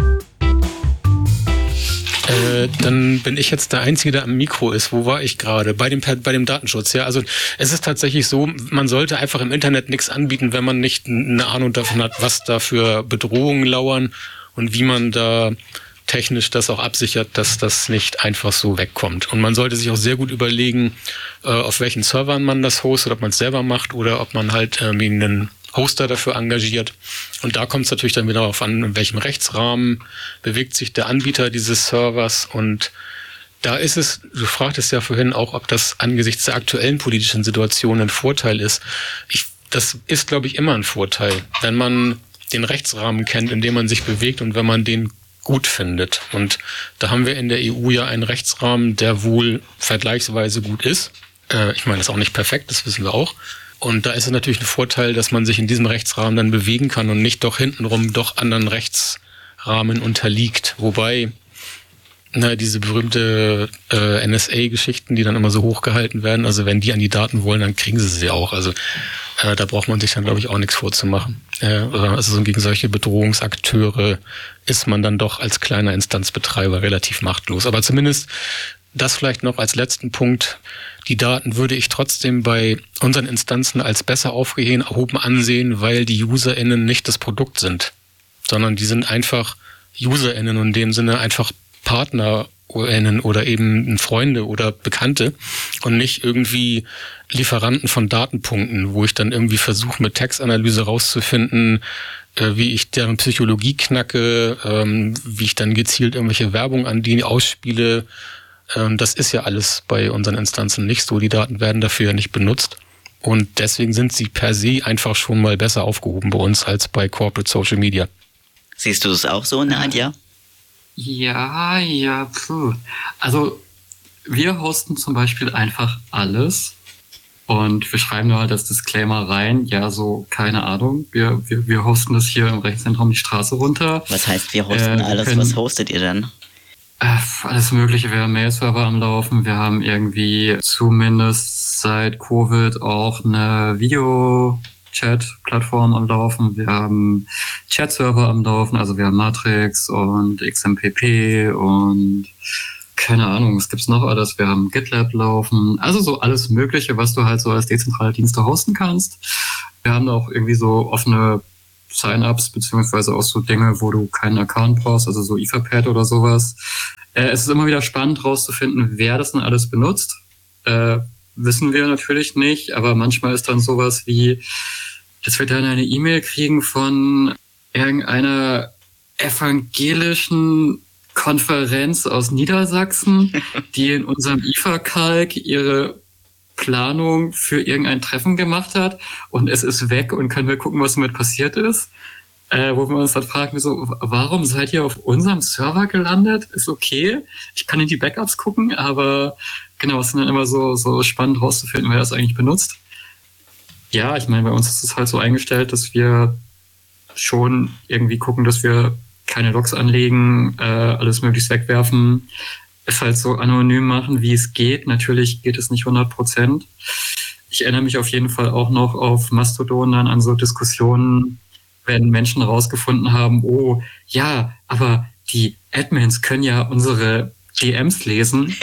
Dann bin ich jetzt der Einzige, der am Mikro ist. Wo war ich gerade? Bei dem Datenschutz, ja. Also es ist tatsächlich so, man sollte einfach im Internet nichts anbieten, wenn man nicht eine Ahnung davon hat, was da für Bedrohungen lauern und wie man da technisch das auch absichert, dass das nicht einfach so wegkommt. Und man sollte sich auch sehr gut überlegen, auf welchen Servern man das hostet, ob man es selber macht oder ob man halt einen Hoster dafür engagiert. Und da kommt es natürlich dann wieder darauf an, in welchem Rechtsrahmen bewegt sich der Anbieter dieses Servers. Und da ist es, du fragtest ja vorhin auch, ob das angesichts der aktuellen politischen Situation ein Vorteil ist. Das ist, glaube ich, immer ein Vorteil, wenn man den Rechtsrahmen kennt, in dem man sich bewegt und wenn man den gut findet. Und da haben wir in der EU ja einen Rechtsrahmen, der wohl vergleichsweise gut ist. Ich meine, das ist auch nicht perfekt, das wissen wir auch. Und da ist es natürlich ein Vorteil, dass man sich in diesem Rechtsrahmen dann bewegen kann und nicht doch hintenrum doch anderen Rechtsrahmen unterliegt. Wobei diese berühmte NSA-Geschichten, die dann immer so hochgehalten werden, also wenn die an die Daten wollen, dann kriegen sie auch. Also da braucht man sich dann, glaube ich, auch nichts vorzumachen. Also gegen solche Bedrohungsakteure ist man dann doch als kleiner Instanzbetreiber relativ machtlos. Aber zumindest das vielleicht noch als letzten Punkt. die Daten würde ich trotzdem bei unseren Instanzen als besser aufgehoben ansehen, weil die UserInnen nicht das Produkt sind, sondern die sind einfach UserInnen und in dem Sinne einfach PartnerInnen oder eben Freunde oder Bekannte und nicht irgendwie Lieferanten von Datenpunkten, wo ich dann irgendwie versuche, mit Textanalyse rauszufinden, wie ich deren Psychologie knacke, wie ich dann gezielt irgendwelche Werbung an die ausspiele. Das ist ja alles bei unseren Instanzen nicht so. Die Daten werden dafür ja nicht benutzt. Und deswegen sind sie per se einfach schon mal besser aufgehoben bei uns als bei Corporate Social Media. Siehst du das auch so, Nadja? Ja, Also wir hosten zum Beispiel einfach alles und wir schreiben da halt das Disclaimer rein. Ja, so, keine Ahnung. Wir hosten das hier im Rechenzentrum die Straße runter. Was heißt, wir hosten alles? Was hostet ihr denn? Alles Mögliche. Wir haben Mail-Server am Laufen. Wir haben irgendwie zumindest seit Covid auch eine Video-Chat-Plattform am Laufen. Wir haben Chat-Server am Laufen. Also wir haben Matrix und XMPP und keine Ahnung, was gibt's noch alles? Wir haben GitLab laufen. Also so alles Mögliche, was du halt so als dezentrale Dienste hosten kannst. Wir haben da auch irgendwie so offene Sign-ups, beziehungsweise auch so Dinge, wo du keinen Account brauchst, also so Etherpad oder sowas. Es ist immer wieder spannend rauszufinden, wer das denn alles benutzt. Wissen wir natürlich nicht, aber manchmal ist dann sowas wie, dass wir dann eine E-Mail kriegen von irgendeiner evangelischen Konferenz aus Niedersachsen, die in unserem IFA-Kalk ihre Planung für irgendein Treffen gemacht hat und es ist weg und können wir gucken, was damit passiert ist. Wo wir uns dann fragen, so, warum seid ihr auf unserem Server gelandet? Ist okay, ich kann in die Backups gucken, aber genau, es ist dann immer so spannend rauszufinden, wer das eigentlich benutzt. Ja, ich meine, bei uns ist es halt so eingestellt, dass wir schon irgendwie gucken, dass wir keine Logs anlegen, alles möglichst wegwerfen, es halt so anonym machen, wie es geht. Natürlich geht es nicht 100%. Ich erinnere mich auf jeden Fall auch noch auf Mastodon dann an so Diskussionen, wenn Menschen rausgefunden haben, oh, ja, aber die Admins können ja unsere DMs lesen,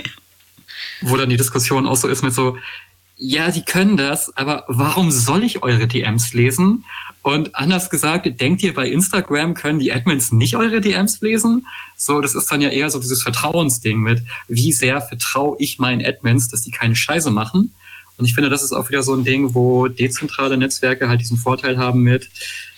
wo dann die Diskussion auch so ist mit so, ja, die können das, aber warum soll ich eure DMs lesen? Und anders gesagt, denkt ihr, bei Instagram können die Admins nicht eure DMs lesen? So, das ist dann ja eher so dieses Vertrauensding mit, wie sehr vertraue ich meinen Admins, dass die keine Scheiße machen? Und ich finde, das ist auch wieder so ein Ding, wo dezentrale Netzwerke halt diesen Vorteil haben mit,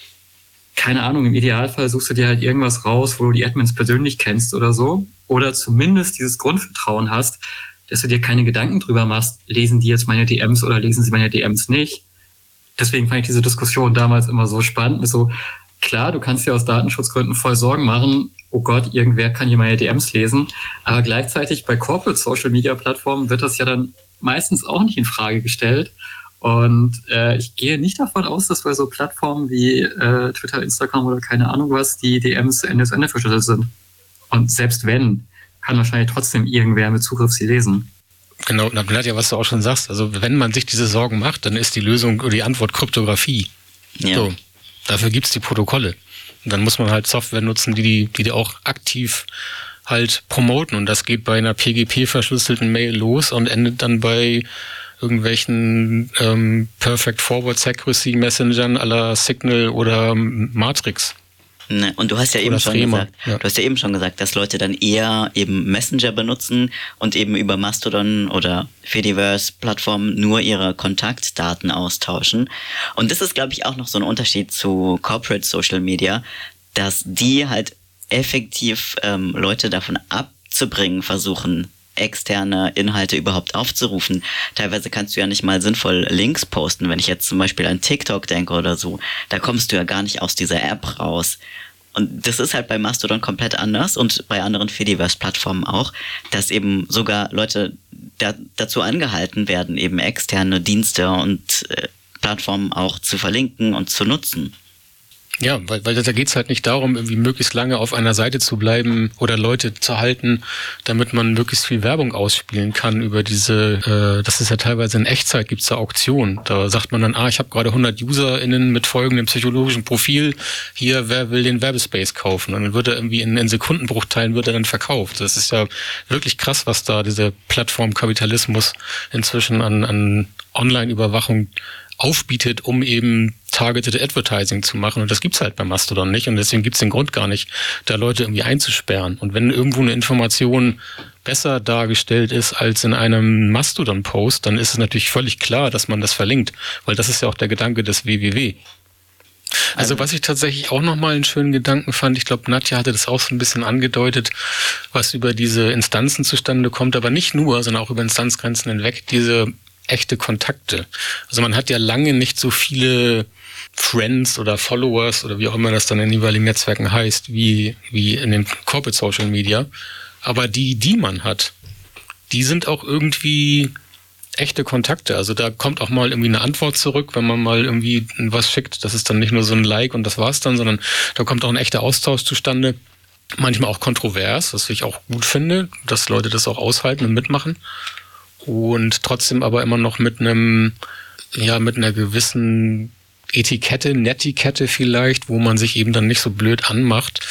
keine Ahnung, im Idealfall suchst du dir halt irgendwas raus, wo du die Admins persönlich kennst oder so. Oder zumindest dieses Grundvertrauen hast, dass du dir keine Gedanken drüber machst, lesen die jetzt meine DMs oder lesen sie meine DMs nicht. Deswegen fand ich diese Diskussion damals immer so spannend. So, klar, du kannst dir aus Datenschutzgründen voll Sorgen machen, oh Gott, irgendwer kann hier meine DMs lesen. Aber gleichzeitig bei Corporate Social Media Plattformen wird das ja dann meistens auch nicht in Frage gestellt. Und ich gehe nicht davon aus, dass bei so Plattformen wie Twitter, Instagram oder keine Ahnung was, die DMs Ende zu Ende verschlüsselt sind. Und selbst wenn, kann wahrscheinlich trotzdem irgendwer mit Zugriff sie lesen. Genau, Nadja, was du auch schon sagst, also wenn man sich diese Sorgen macht, dann ist die Lösung oder die Antwort Kryptographie. Ja. So, dafür gibt's die Protokolle. Und dann muss man halt Software nutzen, die auch aktiv halt promoten. Und das geht bei einer PGP-verschlüsselten Mail los und endet dann bei irgendwelchen Perfect Forward Secrecy Messengern à la Signal oder Matrix. Ne, und du hast ja eben schon gesagt, dass Leute dann eher eben Messenger benutzen und eben über Mastodon oder Fediverse-Plattformen nur ihre Kontaktdaten austauschen. Und das ist, glaube ich, auch noch so ein Unterschied zu Corporate Social Media, dass die halt effektiv Leute davon abzubringen versuchen, externe Inhalte überhaupt aufzurufen. Teilweise kannst du ja nicht mal sinnvoll Links posten. Wenn ich jetzt zum Beispiel an TikTok denke oder so, da kommst du ja gar nicht aus dieser App raus. Und das ist halt bei Mastodon komplett anders und bei anderen Fediverse-Plattformen auch, dass eben sogar Leute dazu angehalten werden, eben externe Dienste und Plattformen auch zu verlinken und zu nutzen. Ja, weil da geht's halt nicht darum, irgendwie möglichst lange auf einer Seite zu bleiben oder Leute zu halten, damit man möglichst viel Werbung ausspielen kann über diese, das ist ja teilweise in Echtzeit, gibt's da Auktionen. Da sagt man dann, ich habe gerade 100 UserInnen mit folgendem psychologischen Profil, hier, wer will den Werbespace kaufen? Und dann wird er irgendwie in Sekundenbruchteilen wird er dann verkauft. Das ist ja wirklich krass, was da dieser Plattformkapitalismus inzwischen an Online-Überwachung aufbietet, um eben targeted Advertising zu machen. Und das gibt's halt bei Mastodon nicht. Und deswegen gibt's den Grund gar nicht, da Leute irgendwie einzusperren. Und wenn irgendwo eine Information besser dargestellt ist als in einem Mastodon-Post, dann ist es natürlich völlig klar, dass man das verlinkt. Weil das ist ja auch der Gedanke des WWW. Also was ich tatsächlich auch nochmal einen schönen Gedanken fand, ich glaube, Nadja hatte das auch so ein bisschen angedeutet, was über diese Instanzen zustande kommt, aber nicht nur, sondern auch über Instanzgrenzen hinweg, diese echte Kontakte. Also man hat ja lange nicht so viele Friends oder Followers oder wie auch immer das dann in den jeweiligen Netzwerken heißt, wie in den Corporate Social Media. Aber die man hat, die sind auch irgendwie echte Kontakte. Also da kommt auch mal irgendwie eine Antwort zurück, wenn man mal irgendwie was schickt. Das ist dann nicht nur so ein Like und das war's dann, sondern da kommt auch ein echter Austausch zustande. Manchmal auch kontrovers, was ich auch gut finde, dass Leute das auch aushalten und mitmachen. Und trotzdem aber immer noch mit einer gewissen Etikette, Netiquette vielleicht, wo man sich eben dann nicht so blöd anmacht,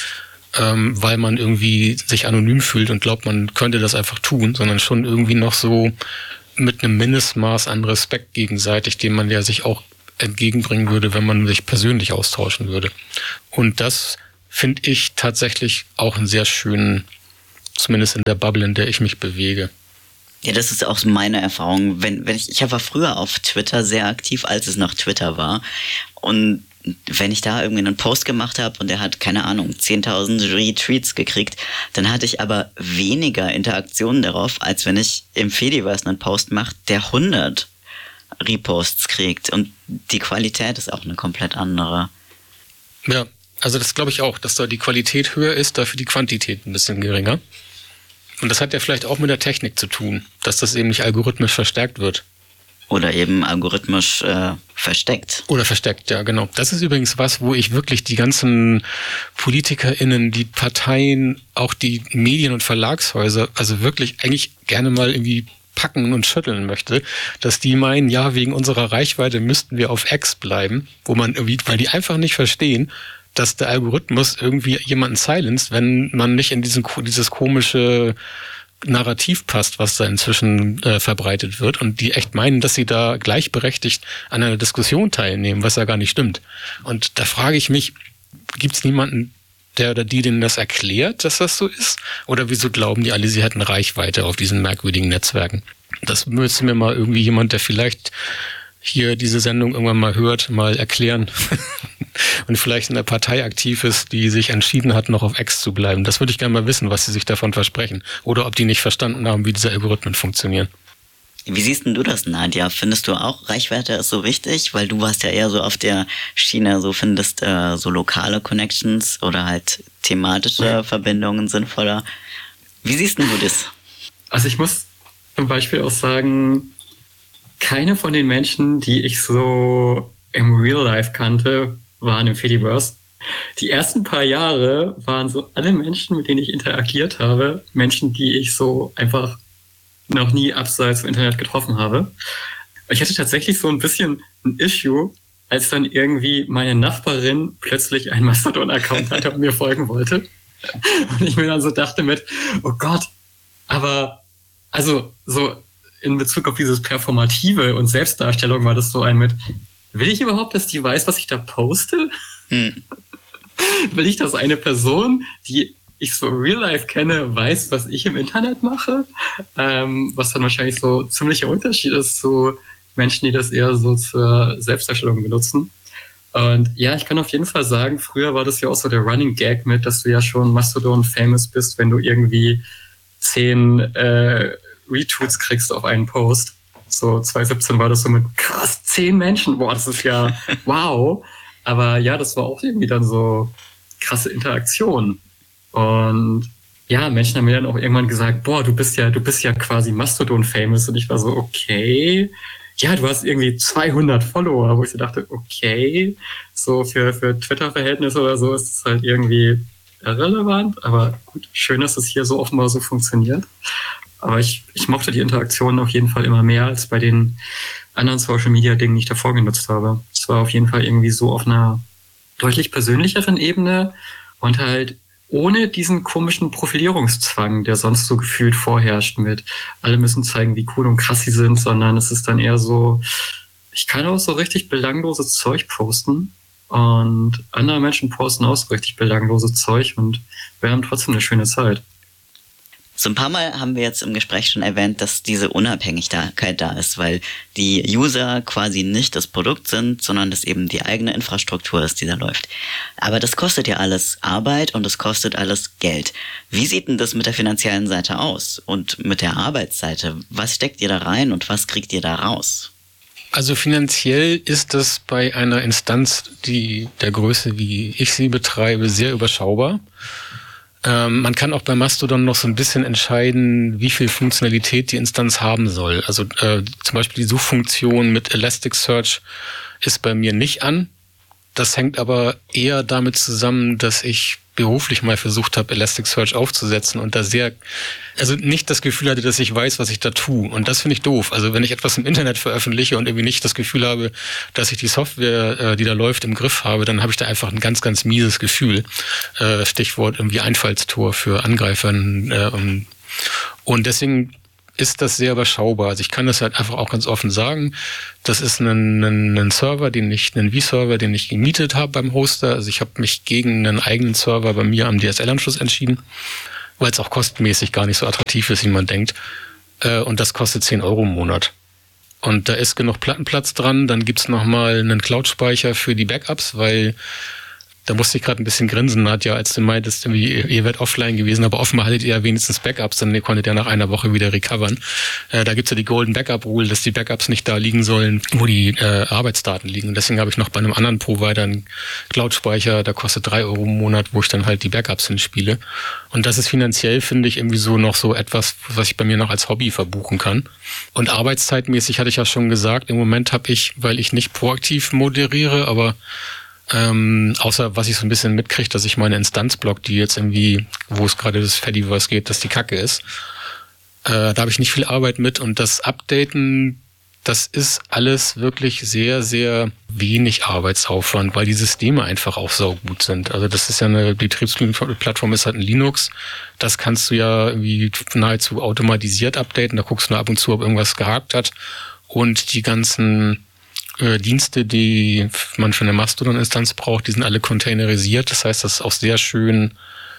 weil man irgendwie sich anonym fühlt und glaubt, man könnte das einfach tun, sondern schon irgendwie noch so mit einem Mindestmaß an Respekt gegenseitig, den man ja sich auch entgegenbringen würde, wenn man sich persönlich austauschen würde. Und das finde ich tatsächlich auch einen sehr schönen, zumindest in der Bubble, in der ich mich bewege. Ja, das ist auch meine Erfahrung. Ich war früher auf Twitter sehr aktiv, als es noch Twitter war. Und wenn ich da irgendwie einen Post gemacht habe und der hat, keine Ahnung, 10.000 Retweets gekriegt, dann hatte ich aber weniger Interaktionen darauf, als wenn ich im Fediverse einen Post mache, der 100 Reposts kriegt. Und die Qualität ist auch eine komplett andere. Ja, also das glaube ich auch, dass da die Qualität höher ist, dafür die Quantität ein bisschen geringer. Und das hat ja vielleicht auch mit der Technik zu tun, dass das eben nicht algorithmisch verstärkt wird. Oder eben algorithmisch versteckt. Oder versteckt, ja, genau. Das ist übrigens was, wo ich wirklich die ganzen PolitikerInnen, die Parteien, auch die Medien- und Verlagshäuser, also wirklich eigentlich gerne mal irgendwie packen und schütteln möchte, dass die meinen, ja, wegen unserer Reichweite müssten wir auf X bleiben, weil die einfach nicht verstehen, dass der Algorithmus irgendwie jemanden silenced, wenn man nicht in dieses komische Narrativ passt, was da inzwischen verbreitet wird, und die echt meinen, dass sie da gleichberechtigt an einer Diskussion teilnehmen, was ja gar nicht stimmt. Und da frage ich mich, gibt es niemanden, der oder die denen das erklärt, dass das so ist? Oder wieso glauben die alle, sie hätten Reichweite auf diesen merkwürdigen Netzwerken? Das müsste mir mal irgendwie jemand, der vielleicht hier diese Sendung irgendwann mal hört, mal erklären. Und vielleicht in der Partei aktiv ist, die sich entschieden hat, noch auf X zu bleiben. Das würde ich gerne mal wissen, was sie sich davon versprechen. Oder ob die nicht verstanden haben, wie diese Algorithmen funktionieren. Wie siehst denn du das, Nadja? Findest du auch, Reichweite ist so wichtig? Weil du warst ja eher so auf der Schiene, so findest so lokale Connections oder halt thematische Verbindungen sinnvoller. Wie siehst denn du das? Also ich muss zum Beispiel auch sagen, keine von den Menschen, die ich so im Real Life kannte, waren im Fediverse. Die ersten paar Jahre waren so alle Menschen, mit denen ich interagiert habe, Menschen, die ich so einfach noch nie abseits vom Internet getroffen habe. Ich hatte tatsächlich so ein bisschen ein Issue, als dann irgendwie meine Nachbarin plötzlich einen Mastodon-Account hatte und mir folgen wollte. Und ich mir dann so dachte oh Gott, aber also so in Bezug auf dieses Performative und Selbstdarstellung war das so will ich überhaupt, dass die weiß, was ich da poste? Will ich, dass eine Person, die ich so real life kenne, weiß, was ich im Internet mache? Was dann wahrscheinlich so ziemlicher Unterschied ist zu Menschen, die das eher so zur Selbstdarstellung benutzen. Und ja, ich kann auf jeden Fall sagen, früher war das ja auch so der Running Gag mit, dass du ja schon Mastodon famous bist, wenn du irgendwie 10 Retweets kriegst auf einen Post. So 2017 war das so mit krass 10 Menschen. Boah, das ist ja wow. Aber ja, das war auch irgendwie dann so krasse Interaktion. Und ja, Menschen haben mir dann auch irgendwann gesagt, boah, du bist ja quasi Mastodon famous. Und ich war so, okay, ja, du hast irgendwie 200 Follower, wo ich so dachte, okay, so für Twitter-Verhältnisse oder so ist es halt irgendwie irrelevant, aber gut, schön, dass es hier so offenbar so funktioniert. Aber ich mochte die Interaktion auf jeden Fall immer mehr als bei den anderen Social-Media-Dingen, die ich davor genutzt habe. Es war auf jeden Fall irgendwie so auf einer deutlich persönlicheren Ebene und halt ohne diesen komischen Profilierungszwang, der sonst so gefühlt vorherrscht mit, alle müssen zeigen, wie cool und krass sie sind, sondern es ist dann eher so, ich kann auch so richtig belangloses Zeug posten und andere Menschen posten auch so richtig belangloses Zeug und wir haben trotzdem eine schöne Zeit. So ein paar Mal haben wir jetzt im Gespräch schon erwähnt, dass diese Unabhängigkeit da ist, weil die User quasi nicht das Produkt sind, sondern dass eben die eigene Infrastruktur ist, die da läuft. Aber das kostet ja alles Arbeit und es kostet alles Geld. Wie sieht denn das mit der finanziellen Seite aus und mit der Arbeitsseite? Was steckt ihr da rein und was kriegt ihr da raus? Also finanziell ist das bei einer Instanz, die der Größe, wie ich sie betreibe, sehr überschaubar. Man kann auch bei Mastodon noch so ein bisschen entscheiden, wie viel Funktionalität die Instanz haben soll. Also zum Beispiel die Suchfunktion mit Elasticsearch ist bei mir nicht an. Das hängt aber eher damit zusammen, dass ich beruflich mal versucht habe, Elasticsearch aufzusetzen und da also nicht das Gefühl hatte, dass ich weiß, was ich da tue. Und das finde ich doof. Also wenn ich etwas im Internet veröffentliche und irgendwie nicht das Gefühl habe, dass ich die Software, die da läuft, im Griff habe, dann habe ich da einfach ein ganz, ganz mieses Gefühl. Stichwort irgendwie Einfallstor für Angreifer. Und deswegen ist das sehr überschaubar. Also ich kann das halt einfach auch ganz offen sagen. Das ist ein Server, einen V-Server, den ich gemietet habe beim Hoster. Also ich habe mich gegen einen eigenen Server bei mir am DSL-Anschluss entschieden, weil es auch kostenmäßig gar nicht so attraktiv ist, wie man denkt. Und das kostet 10 € im Monat. Und da ist genug Plattenplatz dran. Dann gibt's nochmal einen Cloud-Speicher für die Backups, weil da musste ich gerade ein bisschen grinsen, Nadja, als du meintest, ihr werdet offline gewesen, aber offenbar hattet ihr ja wenigstens Backups, dann ihr konntet ja nach einer Woche wieder recovern. Da gibt's ja die Golden Backup Rule, dass die Backups nicht da liegen sollen, wo die Arbeitsdaten liegen. Und deswegen habe ich noch bei einem anderen Provider einen Cloud-Speicher, der kostet 3 € im Monat, wo ich dann halt die Backups hinspiele. Und das ist finanziell, finde ich, irgendwie so noch so etwas, was ich bei mir noch als Hobby verbuchen kann. Und arbeitszeitmäßig hatte ich ja schon gesagt, im Moment habe ich, weil ich nicht proaktiv moderiere, aber außer was ich so ein bisschen mitkriege, dass ich meine Instanzblock, die jetzt irgendwie, wo es gerade das Fediverse geht, dass die Kacke ist, da habe ich nicht viel Arbeit mit und das Updaten, das ist alles wirklich sehr, sehr wenig Arbeitsaufwand, weil die Systeme einfach auch saugut sind. Also das ist ja die Betriebsplattform ist halt ein Linux, das kannst du ja irgendwie nahezu automatisiert updaten, da guckst du nur ab und zu, ob irgendwas gehakt hat und die ganzen Dienste, die man für eine Mastodon-Instanz braucht, die sind alle containerisiert. Das heißt, das ist auch sehr schön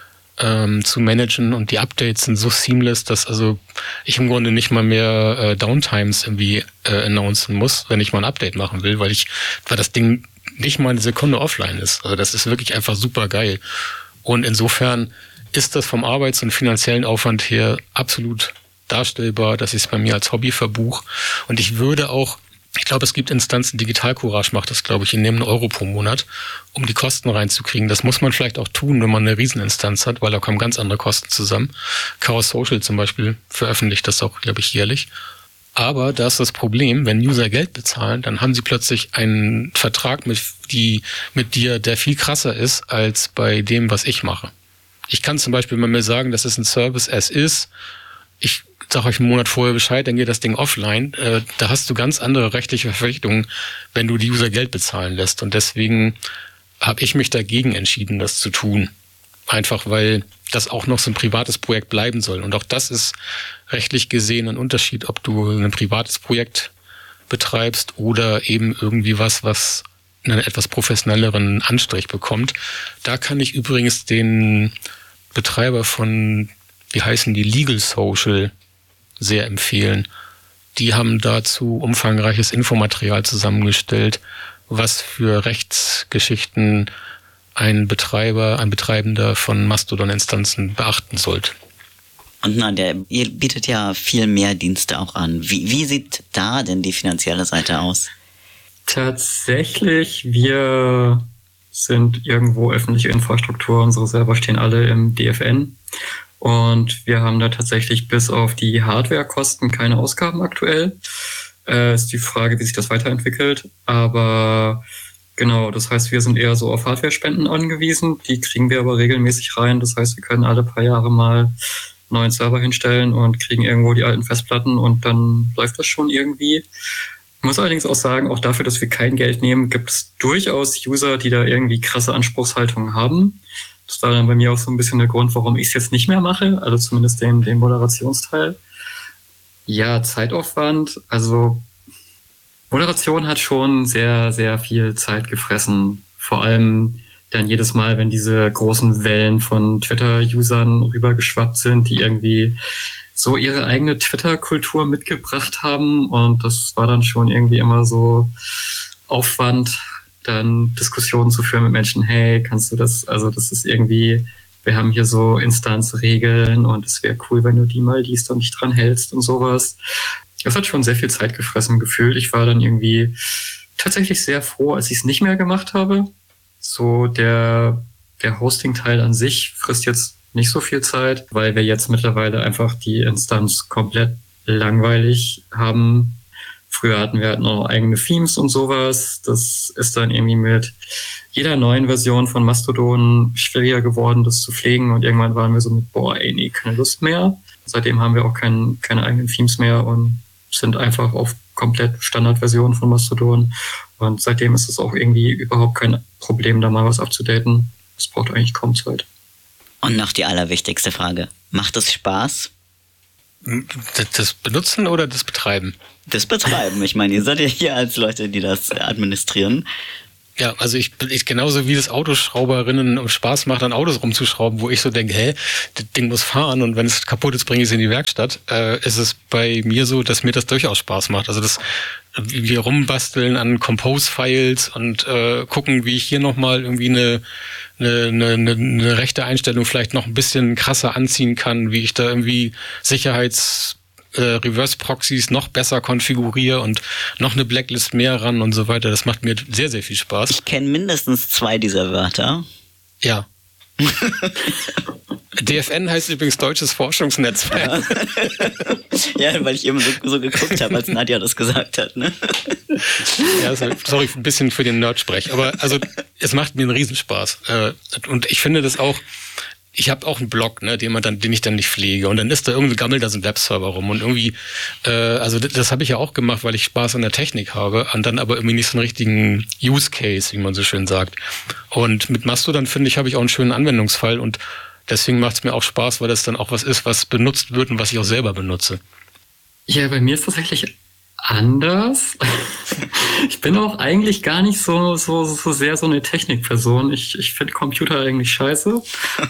zu managen und die Updates sind so seamless, dass also ich im Grunde nicht mal mehr Downtimes irgendwie announcen muss, wenn ich mal ein Update machen will, weil das Ding nicht mal eine Sekunde offline ist. Also das ist wirklich einfach super geil. Und insofern ist das vom Arbeits- und finanziellen Aufwand her absolut darstellbar, dass ich es bei mir als Hobby verbuche. Und ich glaube, es gibt Instanzen, Digital Courage macht das, glaube ich, die nehmen 1 € pro Monat, um die Kosten reinzukriegen. Das muss man vielleicht auch tun, wenn man eine Rieseninstanz hat, weil da kommen ganz andere Kosten zusammen. Chaos Social zum Beispiel veröffentlicht das auch, glaube ich, jährlich. Aber da ist das Problem, wenn User Geld bezahlen, dann haben sie plötzlich einen Vertrag mit dir, der viel krasser ist als bei dem, was ich mache. Ich kann zum Beispiel mal mir sagen, das ist ein Service as is. Ich sage euch einen Monat vorher Bescheid, dann geht das Ding offline. Da hast du ganz andere rechtliche Verpflichtungen, wenn du die User Geld bezahlen lässt. Und deswegen habe ich mich dagegen entschieden, das zu tun. Einfach weil das auch noch so ein privates Projekt bleiben soll. Und auch das ist rechtlich gesehen ein Unterschied, ob du ein privates Projekt betreibst oder eben irgendwie was einen etwas professionelleren Anstrich bekommt. Da kann ich übrigens den Betreiber von, wie heißen die, Legal Social sehr empfehlen. Die haben dazu umfangreiches Infomaterial zusammengestellt, was für Rechtsgeschichten ein Betreibender von Mastodon-Instanzen beachten sollte. Und ihr bietet ja viel mehr Dienste auch an. Wie sieht da denn die finanzielle Seite aus? Tatsächlich, wir sind irgendwo öffentliche Infrastruktur. Unsere Server stehen alle im DFN. Und wir haben da tatsächlich bis auf die Hardwarekosten keine Ausgaben aktuell. Ist die Frage, wie sich das weiterentwickelt. Aber genau, das heißt, wir sind eher so auf Hardware-Spenden angewiesen. Die kriegen wir aber regelmäßig rein. Das heißt, wir können alle paar Jahre mal einen neuen Server hinstellen und kriegen irgendwo die alten Festplatten und dann läuft das schon irgendwie. Ich muss allerdings auch sagen, auch dafür, dass wir kein Geld nehmen, gibt es durchaus User, die da irgendwie krasse Anspruchshaltungen haben. Das war dann bei mir auch so ein bisschen der Grund, warum ich es jetzt nicht mehr mache, also zumindest den Moderationsteil. Ja, Zeitaufwand, also Moderation hat schon sehr, sehr viel Zeit gefressen. Vor allem dann jedes Mal, wenn diese großen Wellen von Twitter-Usern rübergeschwappt sind, die irgendwie so ihre eigene Twitter-Kultur mitgebracht haben. Und das war dann schon irgendwie immer so Aufwand, dann Diskussionen zu führen mit Menschen. Hey, kannst du das? Also das ist irgendwie, wir haben hier so Instanzregeln und es wäre cool, wenn du die mal liest und dich dran hältst und sowas. Das hat schon sehr viel Zeit gefressen gefühlt. Ich war dann irgendwie tatsächlich sehr froh, als ich es nicht mehr gemacht habe. So der Hosting-Teil an sich frisst jetzt nicht so viel Zeit, weil wir jetzt mittlerweile einfach die Instanz komplett langweilig haben. Früher hatten wir halt noch eigene Themes und sowas. Das ist dann irgendwie mit jeder neuen Version von Mastodon schwieriger geworden, das zu pflegen. Und irgendwann waren wir so mit, nee, keine Lust mehr. Seitdem haben wir auch keine eigenen Themes mehr und sind einfach auf komplett Standardversionen von Mastodon. Und seitdem ist es auch irgendwie überhaupt kein Problem, da mal was abzudaten. Es braucht eigentlich kaum Zeit. Und noch die allerwichtigste Frage. Macht es Spaß? Das Benutzen oder das Betreiben? Das Betreiben. Ich meine, ihr seid ja hier als Leute, die das administrieren. Ja, also ich genauso wie das Autoschrauberinnen Spaß macht, an Autos rumzuschrauben, wo ich so denke, das Ding muss fahren und wenn es kaputt ist, bringe ich es in die Werkstatt, ist es bei mir so, dass mir das durchaus Spaß macht. Also das wir rumbasteln an Compose-Files und gucken, wie ich hier nochmal irgendwie eine rechte Einstellung vielleicht noch ein bisschen krasser anziehen kann, wie ich da irgendwie Reverse-Proxys noch besser konfiguriere und noch eine Blacklist mehr ran und so weiter. Das macht mir sehr, sehr viel Spaß. Ich kenne mindestens 2 dieser Wörter. Ja. DFN heißt übrigens Deutsches Forschungsnetzwerk. Ja, weil ich eben so geguckt habe, als Nadja das gesagt hat. Ne? Ja, sorry, ein bisschen für den Nerd-Sprech. Aber also es macht mir einen Riesenspaß. Und ich finde das auch, ich habe auch einen Blog, ne, den ich dann nicht pflege. Und dann ist da irgendwie gammelt da so ein Webserver rum. Und irgendwie, also das habe ich ja auch gemacht, weil ich Spaß an der Technik habe. Und dann aber irgendwie nicht so einen richtigen Use Case, wie man so schön sagt. Und mit Mastodon, finde ich, habe ich auch einen schönen Anwendungsfall. Und deswegen macht es mir auch Spaß, weil das dann auch was ist, was benutzt wird und was ich auch selber benutze. Ja, bei mir ist tatsächlich anders. Ich bin auch eigentlich gar nicht so sehr so eine Technikperson. Ich finde Computer eigentlich scheiße.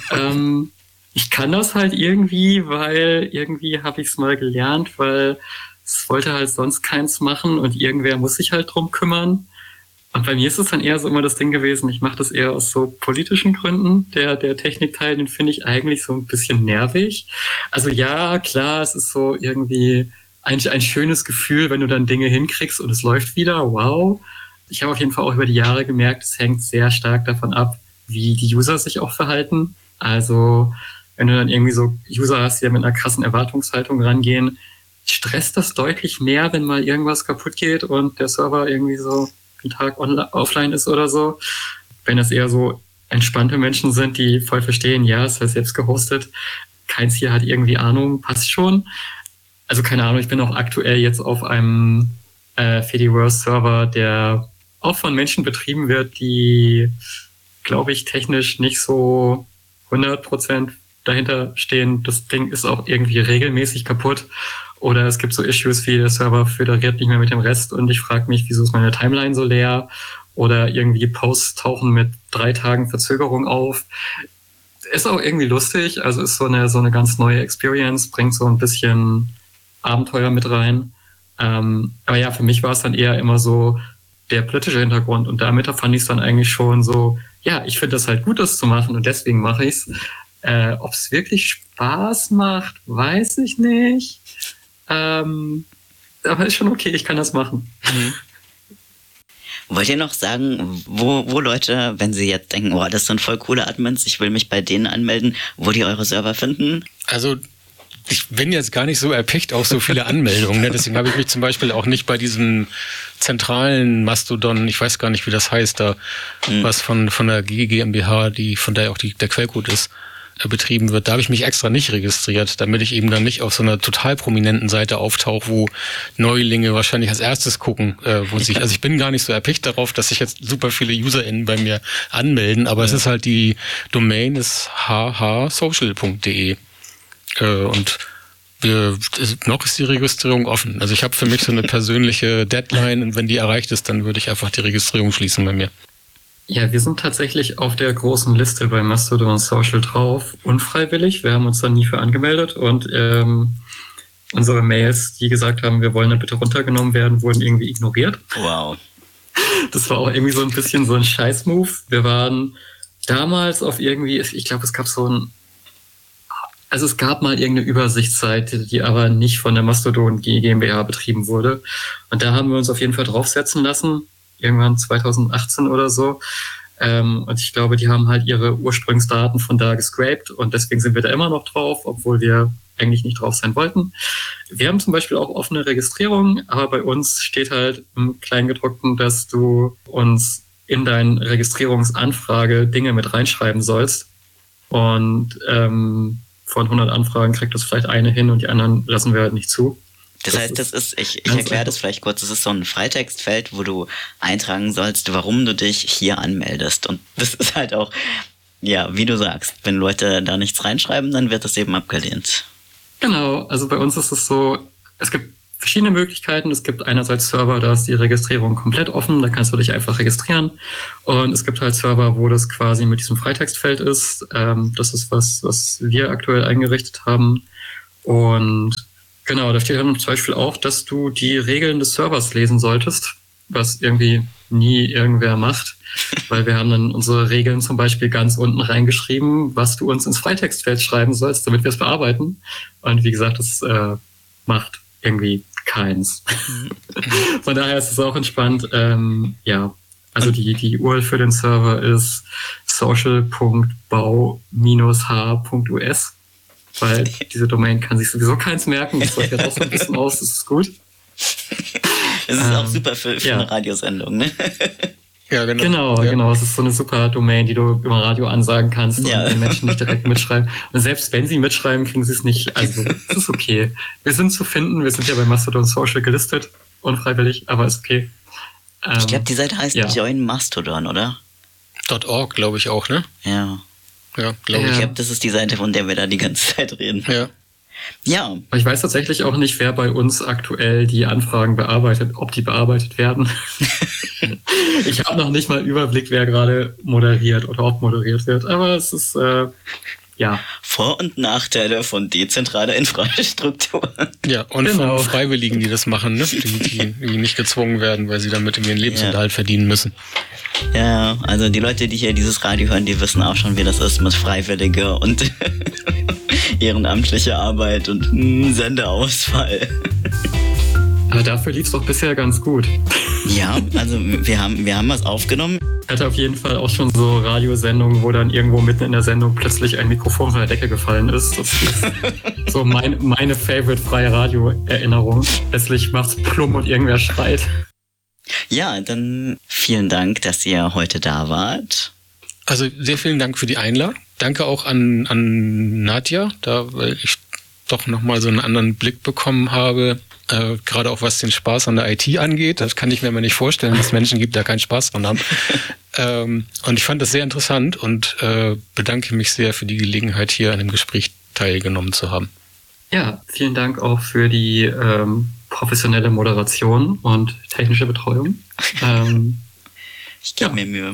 Ich kann das halt irgendwie, weil irgendwie habe ich es mal gelernt, weil es wollte halt sonst keins machen und irgendwer muss sich halt drum kümmern. Und bei mir ist es dann eher so immer das Ding gewesen, ich mache das eher aus so politischen Gründen. Der Technikteil, den finde ich eigentlich so ein bisschen nervig. Also ja, klar, es ist so irgendwie ein schönes Gefühl, wenn du dann Dinge hinkriegst und es läuft wieder. Wow. Ich habe auf jeden Fall auch über die Jahre gemerkt, es hängt sehr stark davon ab, wie die User sich auch verhalten. Also wenn du dann irgendwie so User hast, die ja mit einer krassen Erwartungshaltung rangehen, stresst das deutlich mehr, wenn mal irgendwas kaputt geht und der Server irgendwie so einen Tag offline ist oder so. Wenn das eher so entspannte Menschen sind, die voll verstehen, ja, es ist selbst gehostet, keins hier hat irgendwie Ahnung, passt schon. Also keine Ahnung, ich bin auch aktuell jetzt auf einem Fediverse-Server, der auch von Menschen betrieben wird, die, glaube ich, technisch nicht so 100% dahinter stehen. Das Ding ist auch irgendwie regelmäßig kaputt. Oder es gibt so Issues wie der Server föderiert nicht mehr mit dem Rest und ich frage mich, wieso ist meine Timeline so leer? Oder irgendwie Posts tauchen mit 3 Tagen Verzögerung auf. Ist auch irgendwie lustig, also ist so eine ganz neue Experience, bringt so ein bisschen Abenteuer mit rein. Aber ja, für mich war es dann eher immer so der politische Hintergrund und damit fand ich es dann eigentlich schon so, ja, ich finde das halt gut, das zu machen und deswegen mache ich es. Ob es wirklich Spaß macht, weiß ich nicht. Aber ist schon okay, ich kann das machen. Mhm. Wollt ihr noch sagen, wo Leute, wenn sie jetzt denken, oh, das sind voll coole Admins, ich will mich bei denen anmelden, wo die eure Server finden? Also ich bin jetzt gar nicht so erpicht auf so viele Anmeldungen. Ne? Deswegen habe ich mich zum Beispiel auch nicht bei diesem zentralen Mastodon, ich weiß gar nicht, wie das heißt, da was von der GmbH, von der auch der Quellcode ist, betrieben wird. Da habe ich mich extra nicht registriert, damit ich eben dann nicht auf so einer total prominenten Seite auftauche, wo Neulinge wahrscheinlich als erstes gucken, also ich bin gar nicht so erpicht darauf, dass sich jetzt super viele UserInnen bei mir anmelden, aber es ist halt die Domain ist hhsocial.de und noch ist die Registrierung offen. Also ich habe für mich so eine persönliche Deadline und wenn die erreicht ist, dann würde ich einfach die Registrierung schließen bei mir. Ja, wir sind tatsächlich auf der großen Liste bei Mastodon Social drauf, unfreiwillig. Wir haben uns da nie für angemeldet und unsere Mails, die gesagt haben, wir wollen da bitte runtergenommen werden, wurden irgendwie ignoriert. Wow. Das war auch irgendwie so ein bisschen so ein Scheiß-Move. Wir waren damals auf irgendwie, ich glaube, es gab mal irgendeine Übersichtsseite, die aber nicht von der Mastodon GmbH betrieben wurde. Und da haben wir uns auf jeden Fall draufsetzen lassen. Irgendwann 2018 oder so. Und ich glaube, die haben halt ihre Ursprungsdaten von da gescraped und deswegen sind wir da immer noch drauf, obwohl wir eigentlich nicht drauf sein wollten. Wir haben zum Beispiel auch offene Registrierung, aber bei uns steht halt im Kleingedruckten, dass du uns in deine Registrierungsanfrage Dinge mit reinschreiben sollst. Und von 100 Anfragen kriegt das vielleicht eine hin und die anderen lassen wir halt nicht zu. Das heißt, ich erkläre das vielleicht kurz, das ist so ein Freitextfeld, wo du eintragen sollst, warum du dich hier anmeldest. Und das ist halt auch, ja, wie du sagst, wenn Leute da nichts reinschreiben, dann wird das eben abgelehnt. Genau, also bei uns ist es so, es gibt verschiedene Möglichkeiten. Es gibt einerseits Server, da ist die Registrierung komplett offen, da kannst du dich einfach registrieren. Und es gibt halt Server, wo das quasi mit diesem Freitextfeld ist. Das ist was wir aktuell eingerichtet haben. Und genau, da steht dann zum Beispiel auch, dass du die Regeln des Servers lesen solltest, was irgendwie nie irgendwer macht, weil wir haben dann unsere Regeln zum Beispiel ganz unten reingeschrieben, was du uns ins Freitextfeld schreiben sollst, damit wir es bearbeiten. Und wie gesagt, das macht irgendwie keins. Von daher ist es auch entspannt. Ja, also die URL für den Server ist social.bau-h.us. Weil diese Domain kann sich sowieso keins merken. Das läuft jetzt auch so ein bisschen aus, das ist gut. Es ist auch super für eine Radiosendung, ne? Ja, genau. Genau. Es ist so eine super Domain, die du im Radio ansagen kannst und den Menschen nicht direkt mitschreiben. Und selbst wenn sie mitschreiben, kriegen sie es nicht. Also, es ist okay. Wir sind zu finden. Wir sind ja bei Mastodon Social gelistet. Unfreiwillig, aber ist okay. Ich glaube, die Seite heißt Join Mastodon, oder? .org, glaube ich auch, ne? Ja. Ja, glaube ich. Ich glaube, das ist die Seite, von der wir da die ganze Zeit reden. Ja. Ja. Ich weiß tatsächlich auch nicht, wer bei uns aktuell die Anfragen bearbeitet, ob die bearbeitet werden. Ich habe noch nicht mal Überblick, wer gerade moderiert oder ob moderiert wird. Aber es ist, ja. Vor- und Nachteile von dezentraler Infrastruktur. Ja, und von Freiwilligen, die das machen, ne? Die nicht gezwungen werden, weil sie damit ihren Lebensunterhalt verdienen müssen. Ja, also die Leute, die hier dieses Radio hören, die wissen auch schon, wie das ist mit Freiwillige und ehrenamtliche Arbeit und Sendeausfall. Aber dafür lief es doch bisher ganz gut. Ja, also wir haben was aufgenommen. Ich hatte auf jeden Fall auch schon so Radiosendungen, wo dann irgendwo mitten in der Sendung plötzlich ein Mikrofon von der Decke gefallen ist. Das ist so meine favorite freie Radio-Erinnerung. Letztlich macht's plumm und irgendwer schreit. Ja, dann vielen Dank, dass ihr heute da wart. Also sehr vielen Dank für die Einladung. Danke auch an Nadja, weil ich doch nochmal so einen anderen Blick bekommen habe, gerade auch was den Spaß an der IT angeht. Das kann ich mir immer nicht vorstellen, dass es Menschen gibt, die da keinen Spaß dran haben. Und ich fand das sehr interessant und bedanke mich sehr für die Gelegenheit, hier an dem Gespräch teilgenommen zu haben. Ja, vielen Dank auch für die professionelle Moderation und technische Betreuung. Ich gebe mir Mühe.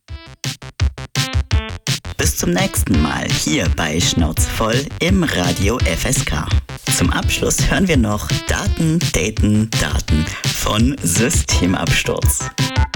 Bis zum nächsten Mal hier bei Schnauze voll im Radio FSK. Zum Abschluss hören wir noch Daten, Daten, Daten von Systemabsturz.